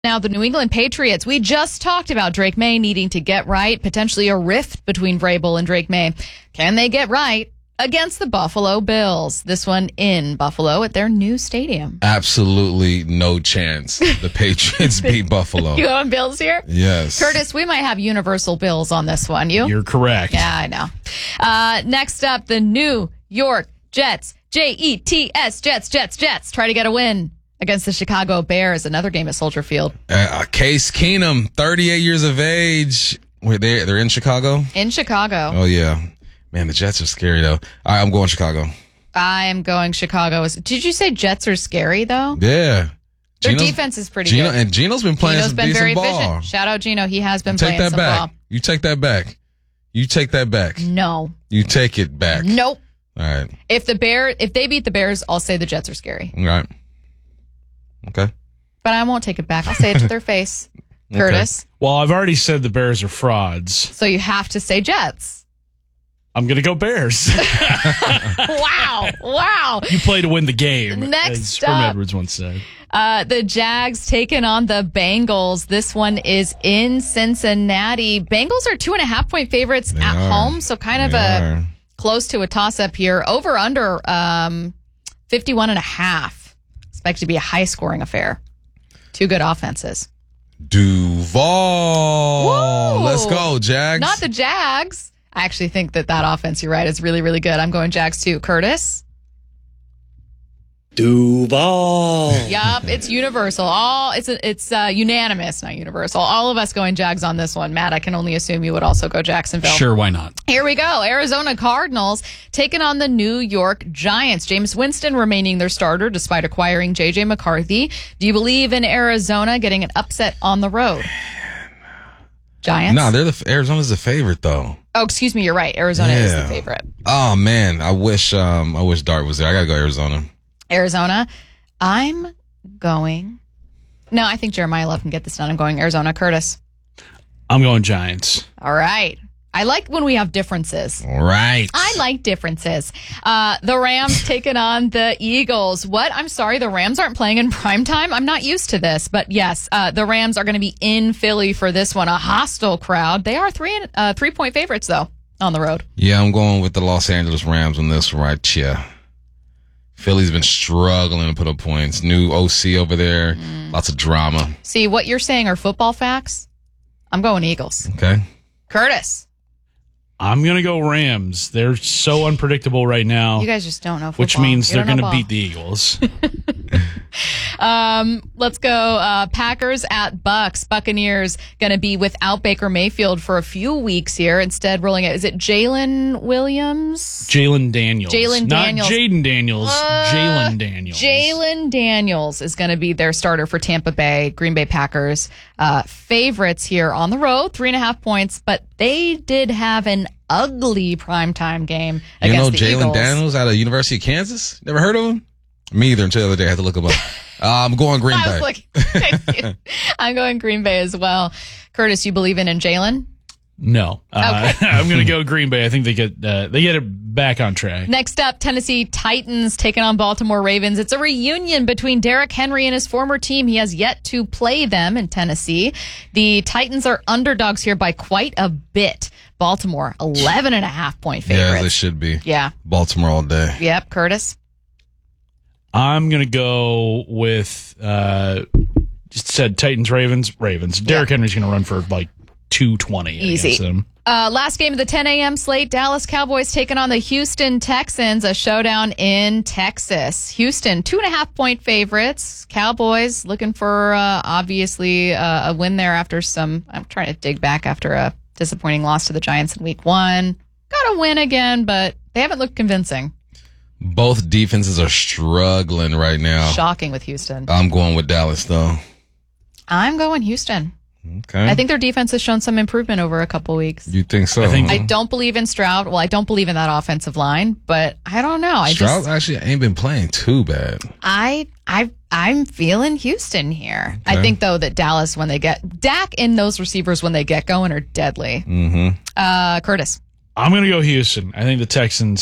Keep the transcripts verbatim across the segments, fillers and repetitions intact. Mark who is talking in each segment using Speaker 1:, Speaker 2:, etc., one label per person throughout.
Speaker 1: Now, the New England Patriots, we just talked about Drake May needing to get right, potentially a rift between Vrabel and Drake May. Can they get right against the Buffalo Bills? This one in Buffalo at their new stadium.
Speaker 2: Absolutely no chance the Patriots beat Buffalo.
Speaker 1: You going Bills here?
Speaker 2: Yes.
Speaker 1: Curtis, we might have universal Bills on this one. You?
Speaker 3: You're correct.
Speaker 1: Yeah, I know. Uh, next up, the New York Jets. J E T S, Jets, Jets, Jets. Try to get a win against the Chicago Bears, another game at Soldier Field.
Speaker 2: Uh, Case Keenum, thirty-eight years of age. Wait, they, they're in Chicago?
Speaker 1: In Chicago.
Speaker 2: Oh, yeah. Man, the Jets are scary, though. All right, I'm going Chicago.
Speaker 1: I am going Chicago. Did you say Jets are scary, though?
Speaker 2: Yeah.
Speaker 1: Their
Speaker 2: Geno's,
Speaker 1: defense is pretty
Speaker 2: Geno,
Speaker 1: good.
Speaker 2: And Geno's been playing
Speaker 1: Geno's
Speaker 2: some
Speaker 1: been
Speaker 2: decent
Speaker 1: very
Speaker 2: ball.
Speaker 1: efficient. Shout out Geno. He has been
Speaker 2: take
Speaker 1: playing
Speaker 2: that
Speaker 1: some
Speaker 2: back.
Speaker 1: ball.
Speaker 2: You take that back. You take that back.
Speaker 1: No.
Speaker 2: You take it back.
Speaker 1: Nope.
Speaker 2: All right.
Speaker 1: If the Bear, if they beat the Bears, I'll say the Jets are scary.
Speaker 2: All right. Okay.
Speaker 1: But I won't take it back. I'll say it to their face. Curtis.
Speaker 3: Well, I've already said the Bears are frauds.
Speaker 1: So you have to say Jets.
Speaker 3: I'm going to go Bears.
Speaker 1: Wow. Wow.
Speaker 3: You play to win the game,
Speaker 1: Next
Speaker 3: as Herm
Speaker 1: up.
Speaker 3: Edwards once said.
Speaker 1: Uh, the Jags taking on the Bengals. This one is in Cincinnati. Bengals are two and a half point favorites
Speaker 2: They
Speaker 1: at
Speaker 2: are.
Speaker 1: home. So kind of
Speaker 2: They
Speaker 1: a
Speaker 2: are.
Speaker 1: close to a toss up here. Over under um, fifty-one and a half. Expected to be a high scoring affair. Two good offenses.
Speaker 2: Duval.
Speaker 1: Whoa.
Speaker 2: Let's go, Jags.
Speaker 1: Not the Jags. I actually think that that offense, you're right, is really, really good. I'm going Jags too. Curtis?
Speaker 4: Duval.
Speaker 1: Yup, it's universal. All it's it's uh, unanimous, not universal. All of us going Jags on this one. Matt, I can only assume you would also go Jacksonville.
Speaker 5: Sure, why not?
Speaker 1: Here we go. Arizona Cardinals taking on the New York Giants. Jameis Winston remaining their starter despite acquiring J J McCarthy. Do you believe in Arizona getting an upset on the road? Giants?
Speaker 2: No, they're the Arizona's the favorite though.
Speaker 1: Oh, excuse me. You're right. Arizona is the
Speaker 2: Yeah.
Speaker 1: favorite.
Speaker 2: Oh man, I wish um I wish Dart was there. I gotta go Arizona.
Speaker 1: Arizona. I'm going. No, I think Jeremiah Love can get this done. I'm going Arizona. Curtis.
Speaker 3: I'm going Giants.
Speaker 1: All right. I like when we have differences.
Speaker 2: All right.
Speaker 1: I like differences. Uh, the Rams taking on the Eagles. What? I'm sorry, the Rams aren't playing in prime time. I'm not used to this, but yes, uh, the Rams are going to be in Philly for this one. A hostile crowd. They are three uh, three point favorites though on the road.
Speaker 2: Yeah, I'm going with the Los Angeles Rams on this right here. Philly's been struggling to put up points. New O C over there.
Speaker 1: Mm.
Speaker 2: Lots of drama.
Speaker 1: See, what you're saying are football facts. I'm going Eagles.
Speaker 2: Okay.
Speaker 1: Curtis.
Speaker 3: I'm going to go Rams. They're so unpredictable right now,
Speaker 1: You guys just don't know football.
Speaker 3: which means
Speaker 1: You
Speaker 3: they're
Speaker 1: don't know
Speaker 3: going to
Speaker 1: ball.
Speaker 3: beat the Eagles.
Speaker 1: Um, let's go. Uh, Packers at Bucks. Buccaneers going to be without Baker Mayfield for a few weeks here. Instead, rolling it. Is it Jalen Williams?
Speaker 3: Jalen Daniels.
Speaker 1: Jalen Daniels.
Speaker 3: Not Jaden Daniels.
Speaker 1: Uh,
Speaker 3: Jalen Daniels.
Speaker 1: Jalen Daniels is going to be their starter for Tampa Bay. Green Bay Packers uh, favorites here on the road, three and a half points, but they did have an ugly primetime game
Speaker 2: You know
Speaker 1: against the
Speaker 2: Jalen
Speaker 1: Eagles.
Speaker 2: Daniels out of University of Kansas? Never heard of him? Me either until the other day. I had to look him up. uh, I'm going Green
Speaker 1: I
Speaker 2: Bay.
Speaker 1: was like, thank you. I'm going Green Bay as well. Curtis, you believe in in Jalen?
Speaker 3: No. Uh, I'm going to go Green Bay. I think they get uh, they get it back on track.
Speaker 1: Next up, Tennessee Titans taking on Baltimore Ravens. It's a reunion between Derrick Henry and his former team. He has yet to play them in Tennessee. The Titans are underdogs here by quite a bit. Baltimore, eleven and a half point
Speaker 2: Yeah,
Speaker 1: favorites.
Speaker 2: they should be.
Speaker 1: Yeah.
Speaker 2: Baltimore all day.
Speaker 1: Yep. Curtis.
Speaker 3: I'm going to go with, uh, just said Titans, Ravens, Ravens. Derrick Henry's going to run for like two twenty
Speaker 1: Easy.
Speaker 3: against them.
Speaker 1: Uh, last game of the ten a.m. slate, Dallas Cowboys taking on the Houston Texans, a showdown in Texas. Houston, two and a half point favorites. Cowboys looking for, uh, obviously, uh, a win there after some, I'm trying to dig back after a disappointing loss to the Giants in week one. Got a win again, but they haven't looked convincing.
Speaker 2: Both defenses are struggling right now.
Speaker 1: Shocking with Houston.
Speaker 2: I'm going with Dallas, though.
Speaker 1: I'm going Houston.
Speaker 2: Okay.
Speaker 1: I think their defense has shown some improvement over a couple weeks.
Speaker 2: You think so?
Speaker 3: I think-
Speaker 1: I don't believe in Stroud. Well, I don't believe in that offensive line, but I don't know. I
Speaker 2: Stroud
Speaker 1: just,
Speaker 2: actually ain't been playing too bad.
Speaker 1: I, I, I'm feeling Houston here. I
Speaker 2: Okay.
Speaker 1: think though that Dallas, when they get Dak and those receivers when they get going, are deadly.
Speaker 2: Mm-hmm.
Speaker 1: Uh, Curtis.
Speaker 3: I'm going to go Houston. I think the Texans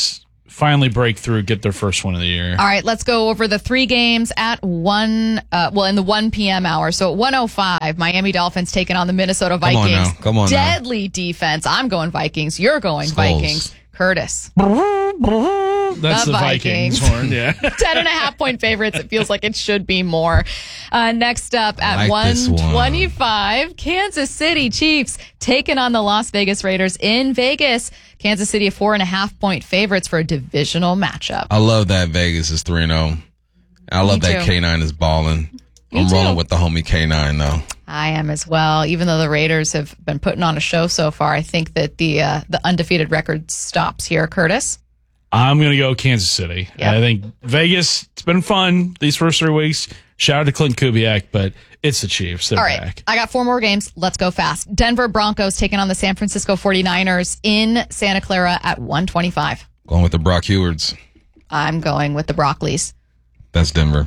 Speaker 3: finally break through, get their first one of the year.
Speaker 1: All right, let's go over the three games at one, uh, well, in the one p.m. hour. So at one oh five, Miami Dolphins taking on the Minnesota
Speaker 2: Come on
Speaker 1: Vikings.
Speaker 2: now. Come on now.
Speaker 1: Deadly defense. I'm going Vikings. You're going
Speaker 2: Skulls.
Speaker 1: Vikings. Curtis.
Speaker 3: That's
Speaker 1: The
Speaker 3: the Vikings,
Speaker 1: Vikings.
Speaker 3: horn, yeah.
Speaker 1: Ten and a half point favorites. It feels like it should be more. Uh, next up at
Speaker 2: Like this one.
Speaker 1: one twenty-five, Kansas City Chiefs taking on the Las Vegas Raiders in Vegas. Kansas City, four and a half point favorites for a divisional matchup.
Speaker 2: I love that Vegas is three and oh. I love
Speaker 1: Me
Speaker 2: that
Speaker 1: too.
Speaker 2: K nine is balling.
Speaker 1: Me
Speaker 2: I'm
Speaker 1: too.
Speaker 2: rolling with the homie K nine, though.
Speaker 1: I am as well. Even though the Raiders have been putting on a show so far, I think that the uh, the undefeated record stops here. Curtis?
Speaker 3: I'm going to go Kansas City.
Speaker 1: Yep.
Speaker 3: I think Vegas, it's been fun these first three weeks. Shout out to Clint Kubiak, but it's the Chiefs. They're
Speaker 1: All right,
Speaker 3: back.
Speaker 1: I got four more games. Let's go fast. Denver Broncos taking on the San Francisco forty-niners in Santa Clara at one twenty-five.
Speaker 2: Going with the Brock Hewards.
Speaker 1: I'm going with the Broccoli's.
Speaker 2: That's Denver.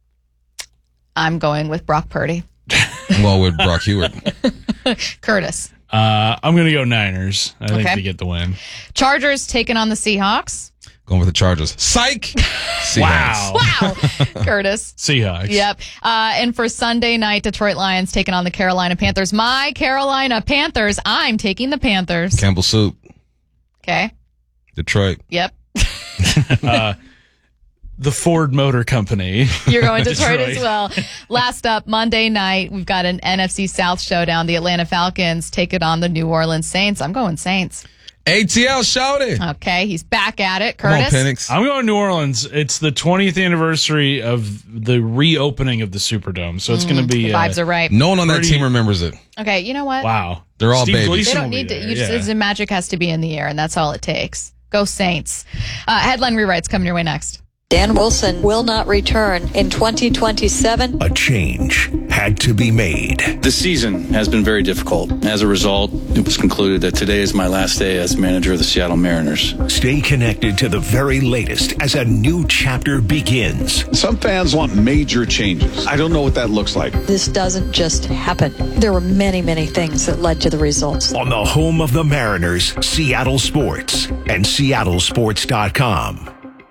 Speaker 1: I'm going with Brock Purdy.
Speaker 2: Well, with Brock Heward.
Speaker 1: Curtis.
Speaker 3: Uh, I'm going to go Niners. I think
Speaker 1: Okay.
Speaker 3: they get the win.
Speaker 1: Chargers taking on the Seahawks.
Speaker 2: Going with the Chargers. Psych! Seahawks.
Speaker 3: Wow.
Speaker 1: Wow. Curtis.
Speaker 3: Seahawks.
Speaker 1: Yep. Uh, and for Sunday night, Detroit Lions taking on the Carolina Panthers. My Carolina Panthers. I'm taking the Panthers.
Speaker 2: Campbell Soup.
Speaker 1: Okay.
Speaker 2: Detroit.
Speaker 1: Yep.
Speaker 3: Uh, the Ford Motor Company.
Speaker 1: You're going Detroit,
Speaker 3: Detroit.
Speaker 1: as well. Last up, Monday night, we've got an N F C South showdown. The Atlanta Falcons take it on the New Orleans Saints. I'm going Saints.
Speaker 2: A T L, shout it.
Speaker 1: Okay, he's back at it.
Speaker 2: Come on,
Speaker 1: Curtis.
Speaker 2: Penix.
Speaker 3: I'm going New Orleans. It's the twentieth anniversary of the reopening of the Superdome, so it's going to be
Speaker 1: The vibes
Speaker 3: uh,
Speaker 1: are right.
Speaker 2: No one on that
Speaker 3: Pretty-
Speaker 2: team remembers it.
Speaker 1: Okay, you know what?
Speaker 3: wow.
Speaker 2: They're all
Speaker 3: Steve
Speaker 2: babies.
Speaker 3: Gleason
Speaker 1: They don't
Speaker 3: will be
Speaker 1: need to.
Speaker 3: there,
Speaker 1: You just,
Speaker 3: yeah.
Speaker 1: The magic has to be in the air, and that's all it takes. Go Saints. Uh, headline rewrites coming your way next.
Speaker 4: Dan Wilson will not return in twenty twenty-seven.
Speaker 5: A change had to be made.
Speaker 6: The season has been very difficult. As a result, it was concluded that today is my last day as manager of the Seattle Mariners.
Speaker 5: Stay connected to the very latest as a new chapter begins.
Speaker 7: Some fans want major changes. I don't know what that looks like.
Speaker 4: This doesn't just happen. There were many, many things that led to the results.
Speaker 5: On the home of the Mariners, Seattle Sports and Seattle Sports dot com.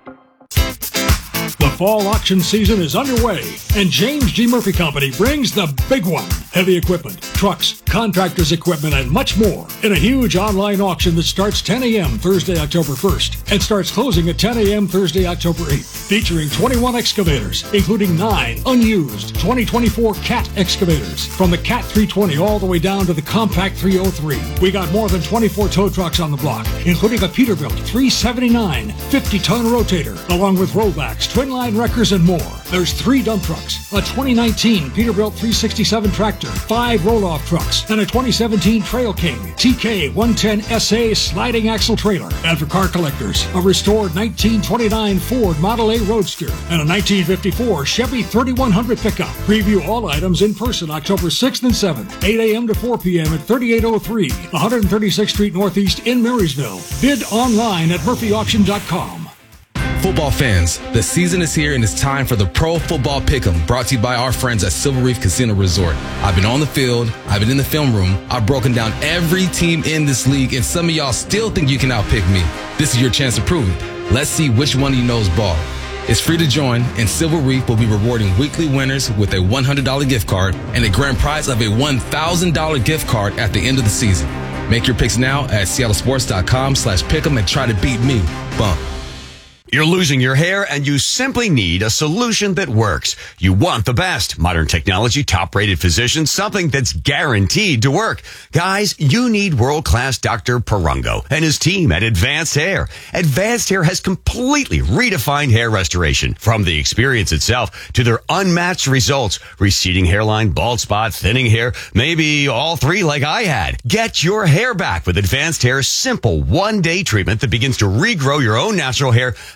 Speaker 8: The fall auction season is underway, and James G. Murphy Company brings the big one. Heavy equipment, trucks, contractors' equipment, and much more in a huge online auction that starts ten a.m. Thursday, October first, and starts closing at ten a.m. Thursday, October eighth, featuring twenty-one excavators, including nine unused twenty twenty-four Cat excavators, from the Cat three twenty all the way down to the Compact three oh three. We got more than twenty-four tow trucks on the block, including a Peterbilt three seventy-nine fifty-ton rotator, along with rollbacks, twin line wreckers, and more. There's three dump trucks, a twenty nineteen Peterbilt three sixty-seven tractor, five roll-off trucks, and a twenty seventeen Trail King T K one ten S A sliding axle trailer. And for car collectors, a restored nineteen twenty-nine Ford Model A Roadster and a nineteen fifty-four Chevy thirty-one hundred pickup. Preview all items in person October sixth and seventh, eight a.m. to four p.m. at thirty-eight oh three, one thirty-sixth Street Northeast in Marysville. Bid online at murphy auction dot com.
Speaker 9: Football fans, the season is here and it's time for the Pro Football Pick'em, brought to you by our friends at Silver Reef Casino Resort. I've been on the field, I've been in the film room, I've broken down every team in this league, and some of y'all still think you can outpick me. This is your chance to prove it. Let's see which one of you knows ball. It's free to join, and Silver Reef will be rewarding weekly winners with a one hundred dollars gift card and a grand prize of a one thousand dollars gift card at the end of the season. Make your picks now at seattle sports dot com slash pick'em and try to beat me. Bump.
Speaker 10: You're losing your hair and you simply need a solution that works. You want the best. Modern technology, top-rated physicians, something that's guaranteed to work. Guys, you need world-class Doctor Perungo and his team at Advanced Hair. Advanced Hair has completely redefined hair restoration. From the experience itself to their unmatched results. Receding hairline, bald spot, thinning hair, maybe all three like I had. Get your hair back with Advanced Hair's simple one-day treatment that begins to regrow your own natural hair.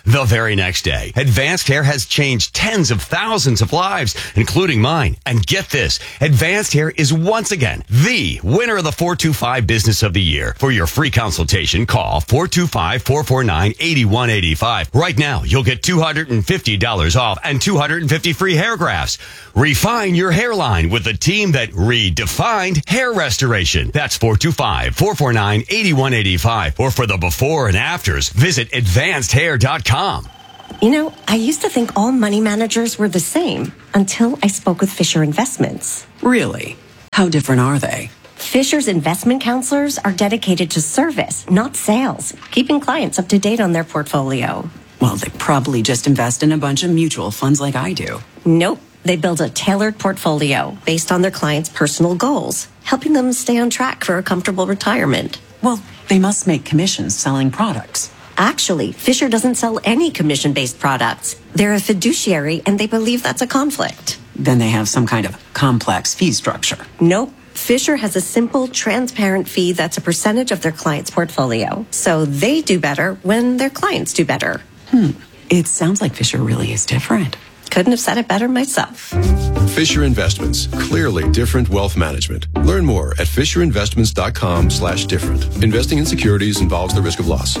Speaker 10: the very next day. Advanced Hair has changed tens of thousands of lives, including mine. And get this, Advanced Hair is once again the winner of the four two five Business of the Year. For your free consultation, call four two five, four four nine, eight one eight five. Right now, you'll get two hundred fifty dollars off and two hundred fifty free hair grafts. Refine your hairline with the team that redefined hair restoration. That's four two five, four four nine, eight one eight five. Or for the before and afters, visit advanced hair dot com.
Speaker 11: You know, I used to think all money managers were the same until I spoke with Fisher Investments.
Speaker 12: Really? How different are they?
Speaker 11: Fisher's investment counselors are dedicated to service, not sales, keeping clients up to date on their portfolio.
Speaker 12: Well, they probably just invest in a bunch of mutual funds like I do.
Speaker 11: Nope. They build a tailored portfolio based on their clients' personal goals, helping them stay on track for a comfortable retirement.
Speaker 12: Well, they must make commissions selling products.
Speaker 11: Actually, Fisher doesn't sell any commission-based products. They're a fiduciary, and they believe that's a conflict.
Speaker 12: Then they have some kind of complex fee structure.
Speaker 11: Nope. Fisher has a simple, transparent fee that's a percentage of their client's portfolio. So they do better when their clients do better.
Speaker 12: Hmm. It sounds like Fisher really is different.
Speaker 11: Couldn't have said it better myself.
Speaker 13: Fisher Investments. Clearly different wealth management. Learn more at fisher investments dot com slash different. Investing in securities involves the risk of loss.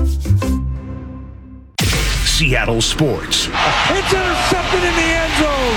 Speaker 5: Seattle Sports.
Speaker 14: It's intercepted in the end zone.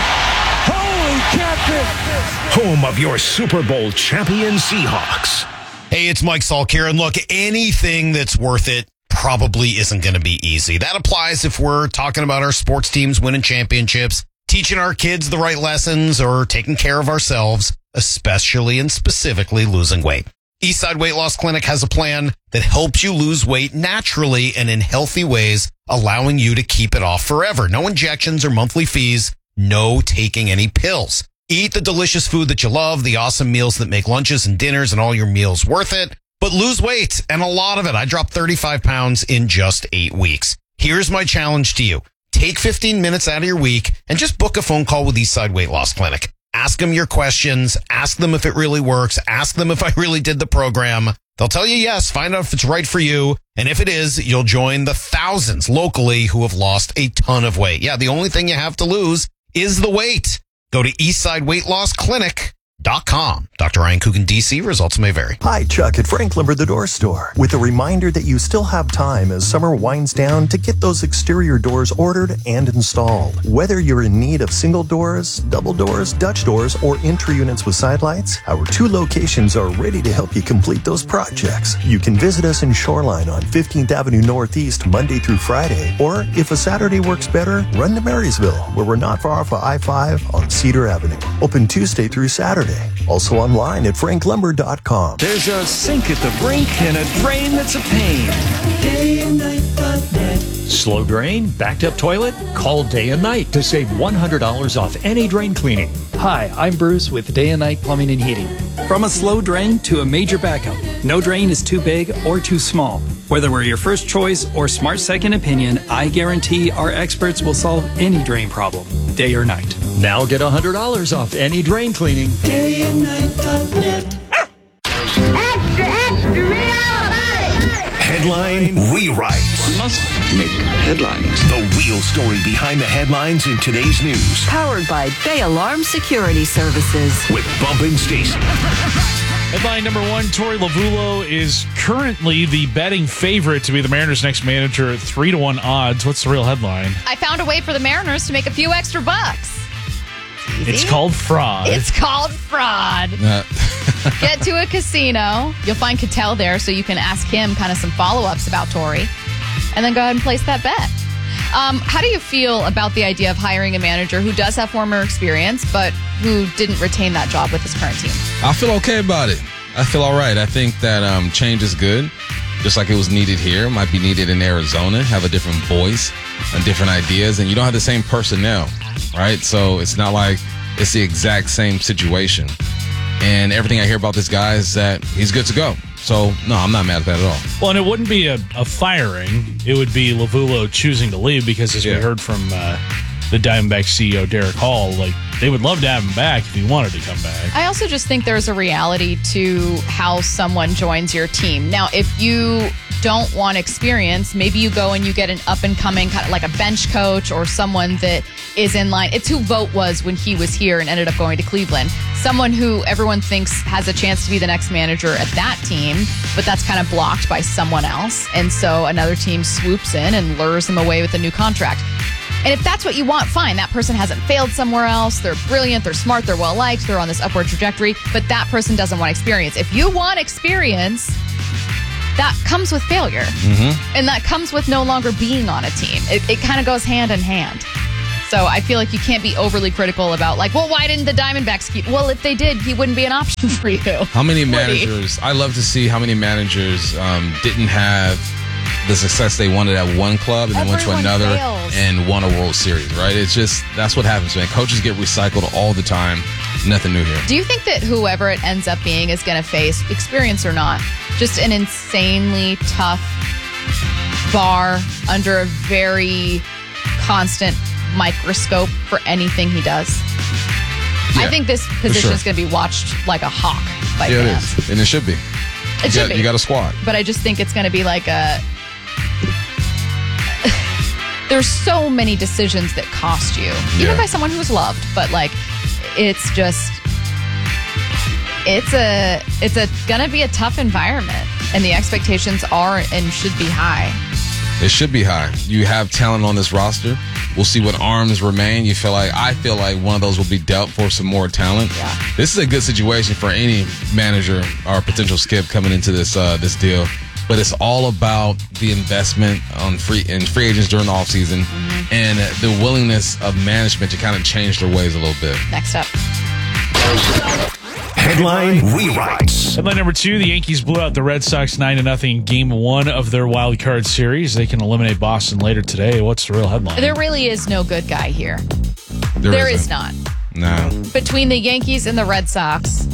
Speaker 14: Holy catfish.
Speaker 5: Home of your Super Bowl champion Seahawks.
Speaker 15: Hey, it's Mike Salkir. And look, anything that's worth it probably isn't going to be easy. That applies if we're talking about our sports teams winning championships, teaching our kids the right lessons, or taking care of ourselves, especially and specifically losing weight. Eastside Weight Loss Clinic has a plan that helps you lose weight naturally and in healthy ways, allowing you to keep it off forever. No injections or monthly fees, no taking any pills. Eat the delicious food that you love, the awesome meals that make lunches and dinners and all your meals worth it. But lose weight, and a lot of it. I dropped thirty-five pounds in just eight weeks. Here's my challenge to you. Take fifteen minutes out of your week and just book a phone call with Eastside Weight Loss Clinic. Ask them your questions. Ask them if it really works. Ask them if I really did the program. They'll tell you yes, find out if it's right for you. And if it is, you'll join the thousands locally who have lost a ton of weight. Yeah, the only thing you have to lose is the weight. Go to eastside weight loss clinic dot com. Doctor Ryan Coogan, D C. Results may vary.
Speaker 16: Hi, Chuck at Frank Lumber The Door Store. With a reminder that you still have time as summer winds down to get those exterior doors ordered and installed. Whether you're in need of single doors, double doors, Dutch doors, or entry units with side lights, our two locations are ready to help you complete those projects. You can visit us in Shoreline on fifteenth Avenue Northeast Monday through Friday, or if a Saturday works better, run to Marysville, where we're not far off of I five on Cedar Avenue. Open Tuesday through Saturday. Also online at frank lumber dot com.
Speaker 17: There's a sink at the brink and a drain that's a pain. Day and night dot net. Slow drain? Backed up toilet? Call Day and Night to save one hundred dollars off any drain cleaning.
Speaker 18: Hi, I'm Bruce with Day and Night Plumbing and Heating. From a slow drain to a major backup, no drain is too big or too small. Whether we're your first choice or smart second opinion, I guarantee our experts will solve any drain problem, day or night.
Speaker 17: Now get one hundred dollars off any drain cleaning. Day and night dot net.
Speaker 5: Extra, extra, real Headline Rewrites.
Speaker 19: One must make headlines.
Speaker 5: The real story behind the headlines in today's news.
Speaker 20: Powered by Bay Alarm Security Services.
Speaker 5: With Bump and Stacy.
Speaker 3: Headline number one, Torey Lovullo is currently the betting favorite to be the Mariners' next manager at three to one odds. What's the real headline?
Speaker 1: I found a way for the Mariners to make a few extra bucks. Easy.
Speaker 3: It's called fraud.
Speaker 1: It's called fraud.
Speaker 2: Uh.
Speaker 1: Get to a casino. You'll find Cattell there, so you can ask him kind of some follow-ups about Torey. And then go ahead and place that bet. Um, how do you feel about the idea of hiring a manager who does have former experience, but who didn't retain that job with his current team?
Speaker 2: I feel okay about it. I feel all right. I think that um, change is good, just like it was needed here. Might be needed in Arizona. Have a different voice and different ideas, and you don't have the same personnel, right? So it's not like it's the exact same situation. And everything I hear about this guy is that he's good to go. So, no, I'm not mad at that at all.
Speaker 3: Well, and it wouldn't be a, a firing. It would be Lovullo choosing to leave because, as yeah. we heard from uh, the Diamondbacks C E O, Derek Hall, like, they would love to have him back if he wanted to come back.
Speaker 1: I also just think there's a reality to how someone joins your team. Now, if you don't want experience, maybe you go and you get an up-and-coming, kind of like a bench coach or someone that is in line. It's who Vogt was when he was here and ended up going to Cleveland. Someone who everyone thinks has a chance to be the next manager at that team, but that's kind of blocked by someone else. And so another team swoops in and lures them away with a new contract. And if that's what you want, fine. That person hasn't failed somewhere else. They're brilliant. They're smart. They're well-liked. They're on this upward trajectory. But that person doesn't want experience. If you want experience, that comes with failure.
Speaker 2: Mm-hmm.
Speaker 1: And that comes with no longer being on a team. It, it kind of goes hand in hand. So I feel like you can't be overly critical about, like, well, why didn't the Diamondbacks keep... Well, if they did, he wouldn't be an option for you.
Speaker 2: How many managers... I love to see how many managers um, didn't have the success they wanted at one club and then went to another
Speaker 1: fails.
Speaker 2: and won a World Series, right? It's just, that's what happens, man. Coaches get recycled all the time. Nothing new here.
Speaker 1: Do you think that whoever it ends up being is going to face, experience or not, just an insanely tough bar under a very constant microscope for anything he does?
Speaker 2: Yeah,
Speaker 1: I think this position
Speaker 2: sure.
Speaker 1: is going to be watched like a hawk by
Speaker 2: yeah,
Speaker 1: fans.
Speaker 2: it is. And it should be.
Speaker 1: It
Speaker 2: you
Speaker 1: should
Speaker 2: got,
Speaker 1: be.
Speaker 2: You got a squad.
Speaker 1: But I just think it's going to be like a... There's so many decisions that cost you, even
Speaker 2: Yeah.
Speaker 1: by someone who was loved. But like, it's just, it's a, it's a gonna be a tough environment, and the expectations are and should be high.
Speaker 2: It should be high. You have talent on this roster. We'll see what arms remain. You feel like I feel like one of those will be dealt for some more talent.
Speaker 1: Yeah.
Speaker 2: This is a good situation for any manager or potential skip coming into this uh, this deal. But it's all about the investment on free in free agents during the offseason mm-hmm. and the willingness of management to kind of change their ways a little bit.
Speaker 1: Next up.
Speaker 5: Headline rewrites.
Speaker 3: Headline number two, the Yankees blew out the Red Sox nine to nothing in game one of their wild card series. They can eliminate Boston later today. What's the real headline?
Speaker 1: There really is no good guy here.
Speaker 2: There,
Speaker 1: there
Speaker 2: isn't.
Speaker 1: is not.
Speaker 2: No.
Speaker 1: Between the Yankees and the Red Sox,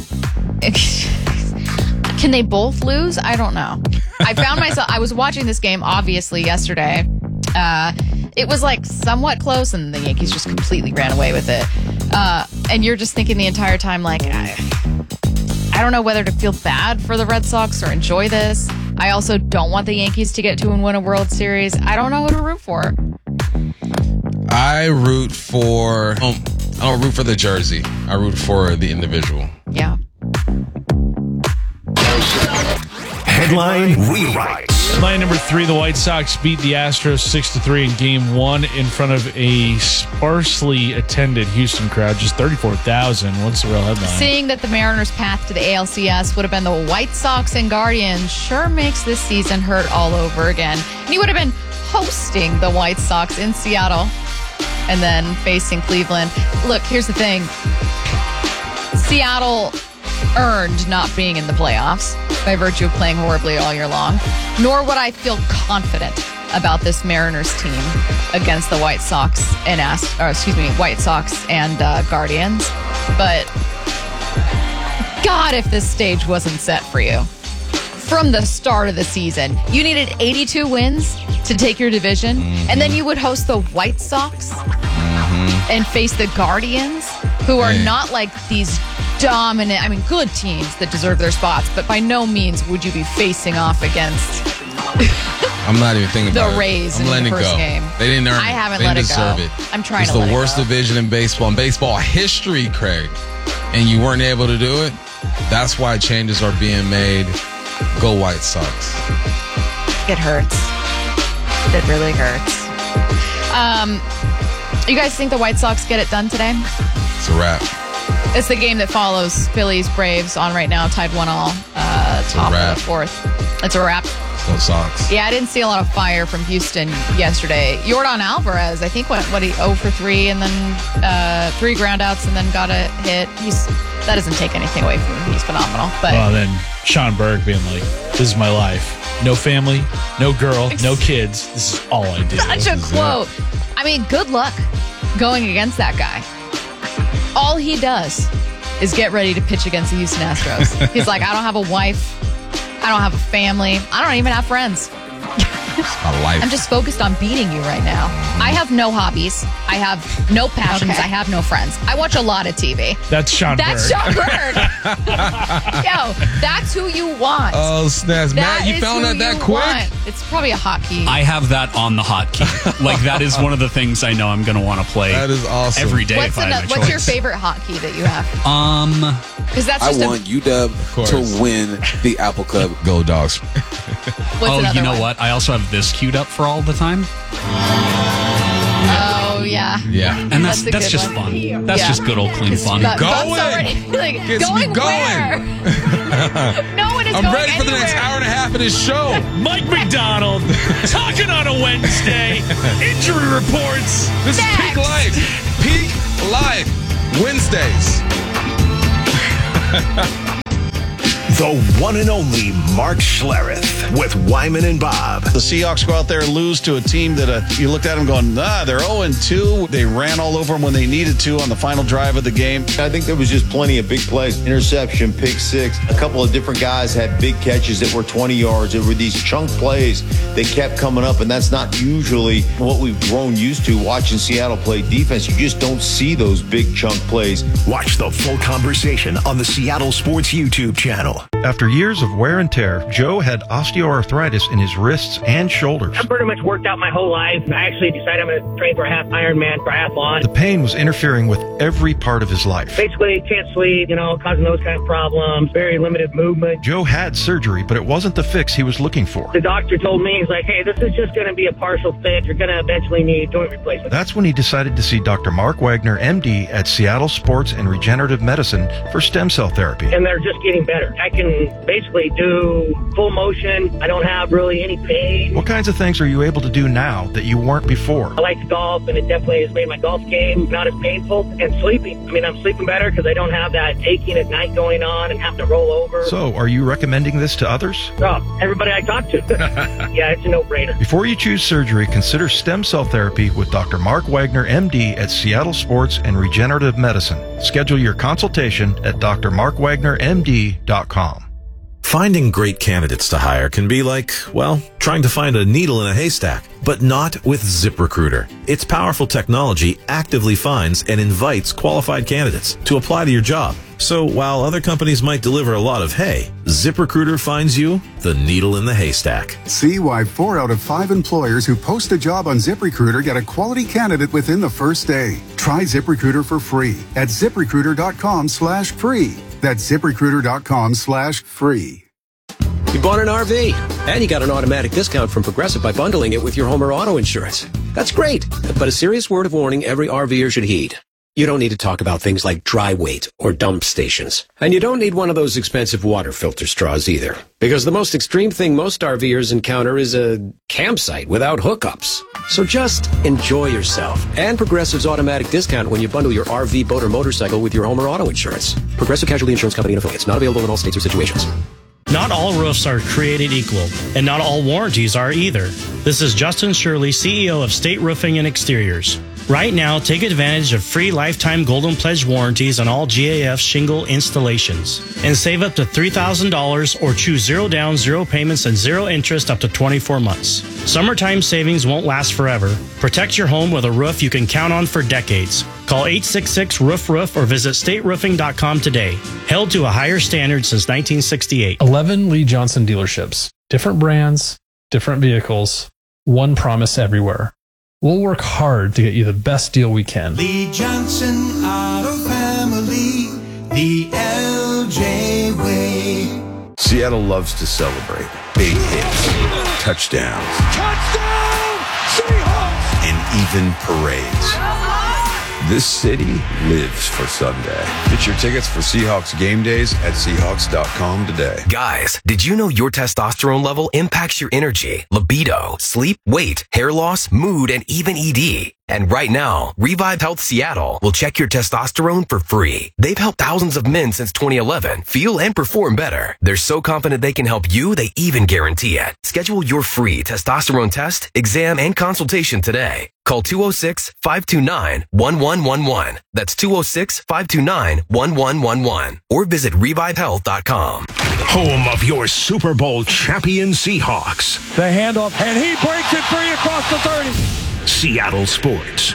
Speaker 1: can they both lose? I don't know. I found myself, I was watching this game, obviously, yesterday. Uh, it was like somewhat close, and the Yankees just completely ran away with it. Uh, and you're just thinking the entire time, like, I, I don't know whether to feel bad for the Red Sox or enjoy this. I also don't want the Yankees to get to and win a World Series. I don't know who to root for.
Speaker 2: I root for, um, I don't root for the jersey. I root for the individual.
Speaker 1: Yeah.
Speaker 5: Headline rewrites.
Speaker 3: Headline number three, the White Sox beat the Astros six to three in game one in front of a sparsely attended Houston crowd, just thirty-four thousand. What's the real headline?
Speaker 1: Seeing that the Mariners' path to the A L C S would have been the White Sox and Guardians sure makes this season hurt all over again. And he would have been hosting the White Sox in Seattle and then facing Cleveland. Look, here's the thing. Seattle earned not being in the playoffs by virtue of playing horribly all year long, nor would I feel confident about this Mariners team against the White Sox and Ast- or excuse me, White Sox and uh, Guardians. But God, if this stage wasn't set for you from the start of the season, you needed eighty-two wins to take your division, mm-hmm. and then you would host the White Sox mm-hmm. and face the Guardians, who are hey. not like these dominant, I mean, good teams that deserve their spots, but by no means would you be facing off against
Speaker 2: I'm not even thinking about
Speaker 1: the Rays
Speaker 2: it. I'm
Speaker 1: in
Speaker 2: letting
Speaker 1: the first
Speaker 2: it go.
Speaker 1: game.
Speaker 2: They didn't earn
Speaker 1: I
Speaker 2: it.
Speaker 1: haven't
Speaker 2: they
Speaker 1: let it
Speaker 2: deserve
Speaker 1: go.
Speaker 2: it.
Speaker 1: I'm trying
Speaker 2: it's
Speaker 1: to let
Speaker 2: the
Speaker 1: it
Speaker 2: worst
Speaker 1: go.
Speaker 2: division in baseball, in baseball history, Craig, and you weren't able to do it. That's why changes are being made. Go White Sox.
Speaker 1: It hurts. It really hurts. Um, you guys think the White Sox get it done today?
Speaker 2: It's a wrap.
Speaker 1: It's the game that follows Phillies Braves on right now, tied one all, uh, top of the fourth. It's a wrap.
Speaker 2: Go Sox.
Speaker 1: Yeah, I didn't see a lot of fire from Houston yesterday. Jordan Alvarez, I think, went what he oh for three and then uh, three groundouts and then got a hit. He's that doesn't take anything away from him. He's phenomenal. But
Speaker 3: well, then Sean Berg being like, "This is my life. No family, no girl, no kids. This is all I do."
Speaker 1: Such a quote. I mean, good luck going against that guy. All he does is get ready to pitch against the Houston Astros. He's like, I don't have a wife. I don't have a family. I don't even have friends.
Speaker 2: My life.
Speaker 1: I'm just focused on beating you right now. I have no hobbies. I have no passions.
Speaker 4: Okay.
Speaker 1: I have no friends. I watch a lot of T V.
Speaker 3: That's Sean
Speaker 1: That's
Speaker 3: Bird.
Speaker 1: Sean Bird. Yo, that's who you want.
Speaker 2: Oh, snaps.
Speaker 1: That
Speaker 2: Matt, you
Speaker 1: is
Speaker 2: found
Speaker 1: who
Speaker 2: that that
Speaker 1: you
Speaker 2: quick?
Speaker 1: want. It's probably a hotkey.
Speaker 21: I have that on the hotkey. Like, that is one of the things I know I'm going to want to play.
Speaker 2: That is awesome.
Speaker 21: Every day
Speaker 1: What's,
Speaker 21: if I
Speaker 1: the,
Speaker 21: had a
Speaker 1: what's
Speaker 21: choice.
Speaker 1: your favorite hotkey that you have?
Speaker 21: Um,
Speaker 1: Because that's
Speaker 22: I
Speaker 1: just
Speaker 22: want U W to win the Apple Cup.
Speaker 2: Go Dogs.
Speaker 1: What's
Speaker 21: oh,
Speaker 1: another
Speaker 21: you know
Speaker 1: one?
Speaker 21: what? I also have this queued up for all the time.
Speaker 1: Oh, yeah.
Speaker 21: Yeah. And that's
Speaker 1: That's a
Speaker 21: that's,
Speaker 1: good
Speaker 21: just
Speaker 1: one.
Speaker 21: fun. That's
Speaker 1: Yeah.
Speaker 21: just good old clean fun.
Speaker 1: But Bob's
Speaker 2: Going.
Speaker 1: already, like,
Speaker 2: Gets
Speaker 1: going,
Speaker 2: me going.
Speaker 1: where? No one is
Speaker 2: I'm
Speaker 1: going
Speaker 2: ready for the next
Speaker 1: anywhere.
Speaker 2: hour and a half of this show.
Speaker 3: Mike McDonald talking on a Wednesday. Injury reports.
Speaker 2: This is Peak Life. Peak Life. Wednesdays.
Speaker 5: The one and only Mark Schlereth with Wyman and Bob.
Speaker 7: The Seahawks go out there and lose to a team that uh, you looked at them going, ah, they're oh and two. They ran all over them when they needed to on the final drive of the game.
Speaker 23: I think there was just plenty of big plays. Interception, pick six. A couple of different guys had big catches that were twenty yards. There were these chunk plays that kept coming up, and that's not usually what we've grown used to watching Seattle play defense. You just don't see those big chunk plays.
Speaker 5: Watch the full conversation on the Seattle Sports YouTube channel.
Speaker 24: After years of wear and tear, Joe had osteoarthritis in his wrists and shoulders.
Speaker 25: I've pretty much worked out my whole life. I actually decided I'm going to train for a half Ironman triathlon.
Speaker 24: The pain was interfering with every part of his life.
Speaker 25: Basically, can't sleep, you know, causing those kind of problems, very limited movement.
Speaker 24: Joe had surgery, but it wasn't the fix he was looking for.
Speaker 25: The doctor told me, he's like, hey, this is just going to be a partial fix. You're going to eventually need joint replacement.
Speaker 24: That's when he decided to see Doctor Mark Wagner, M D, at Seattle Sports and Regenerative Medicine for stem cell therapy.
Speaker 25: And they're just getting better. I can basically do full motion. I don't have really any pain.
Speaker 24: What kinds of things are you able to do now that you weren't before?
Speaker 25: I like to golf, and it definitely has made my golf game not as painful. And sleeping. I mean, I'm sleeping better because I don't have that aching at night going on and have to roll over.
Speaker 24: So, are you recommending this to others?
Speaker 25: Oh, everybody I talk to. Yeah, it's a no-brainer.
Speaker 24: Before you choose surgery, consider stem cell therapy with Doctor Mark Wagner, M D, at Seattle Sports and Regenerative Medicine. Schedule your consultation at d r mark wagner m d dot com.
Speaker 26: Finding great candidates to hire can be like, well, trying to find a needle in a haystack, but not with ZipRecruiter. Its powerful technology actively finds and invites qualified candidates to apply to your job. So while other companies might deliver a lot of hay, ZipRecruiter finds you the needle in the haystack.
Speaker 27: See why four out of five employers who post a job on ZipRecruiter get a quality candidate within the first day. Try ZipRecruiter for free at ZipRecruiter.com slash free. That's ZipRecruiter.com slash free.
Speaker 28: You bought an R V, and you got an automatic discount from Progressive by bundling it with your home or auto insurance. That's great, but a serious word of warning every RVer should heed. You don't need to talk about things like dry weight or dump stations. And you don't need one of those expensive water filter straws either. Because the most extreme thing most RVers encounter is a campsite without hookups. So just enjoy yourself. And Progressive's automatic discount when you bundle your R V, boat, or motorcycle with your home or auto insurance. Progressive Casualty Insurance Company and affiliates. Not available in all states or situations.
Speaker 29: Not all roofs are created equal, and not all warranties are either. This is Justin Shirley, C E O of State Roofing and Exteriors. Right now, take advantage of free lifetime Golden Pledge warranties on all G A F shingle installations. And save up to three thousand dollars or choose zero down, zero payments, and zero interest up to twenty-four months. Summertime savings won't last forever. Protect your home with a roof you can count on for decades. Call eight six six, roof roof or visit state roofing dot com today. Held to a higher standard since nineteen sixty-eight.
Speaker 30: eleven Lee Johnson dealerships. Different brands, different vehicles, one promise everywhere. We'll work hard to get you the best deal we can.
Speaker 14: Lee Johnson Auto Family, the L J way.
Speaker 13: Seattle loves to celebrate big hits, touchdowns,
Speaker 14: Touchdown, Seahawks!
Speaker 13: and even parades. This city lives for Sunday. Get your tickets for Seahawks game days at Seahawks dot com today.
Speaker 31: Guys, did you know your testosterone level impacts your energy, libido, sleep, weight, hair loss, mood, and even E D? And right now, Revive Health Seattle will check your testosterone for free. They've helped thousands of men since twenty eleven feel and perform better. They're so confident they can help you, they even guarantee it. Schedule your free testosterone test, exam, and consultation today. Call two oh six, five two nine, one one one one. That's two oh six, five two nine, one one one one. Or visit revive health dot com.
Speaker 5: home of your Super Bowl champion Seahawks.
Speaker 14: The handoff, and he breaks it free across the thirty.
Speaker 5: Seattle Sports.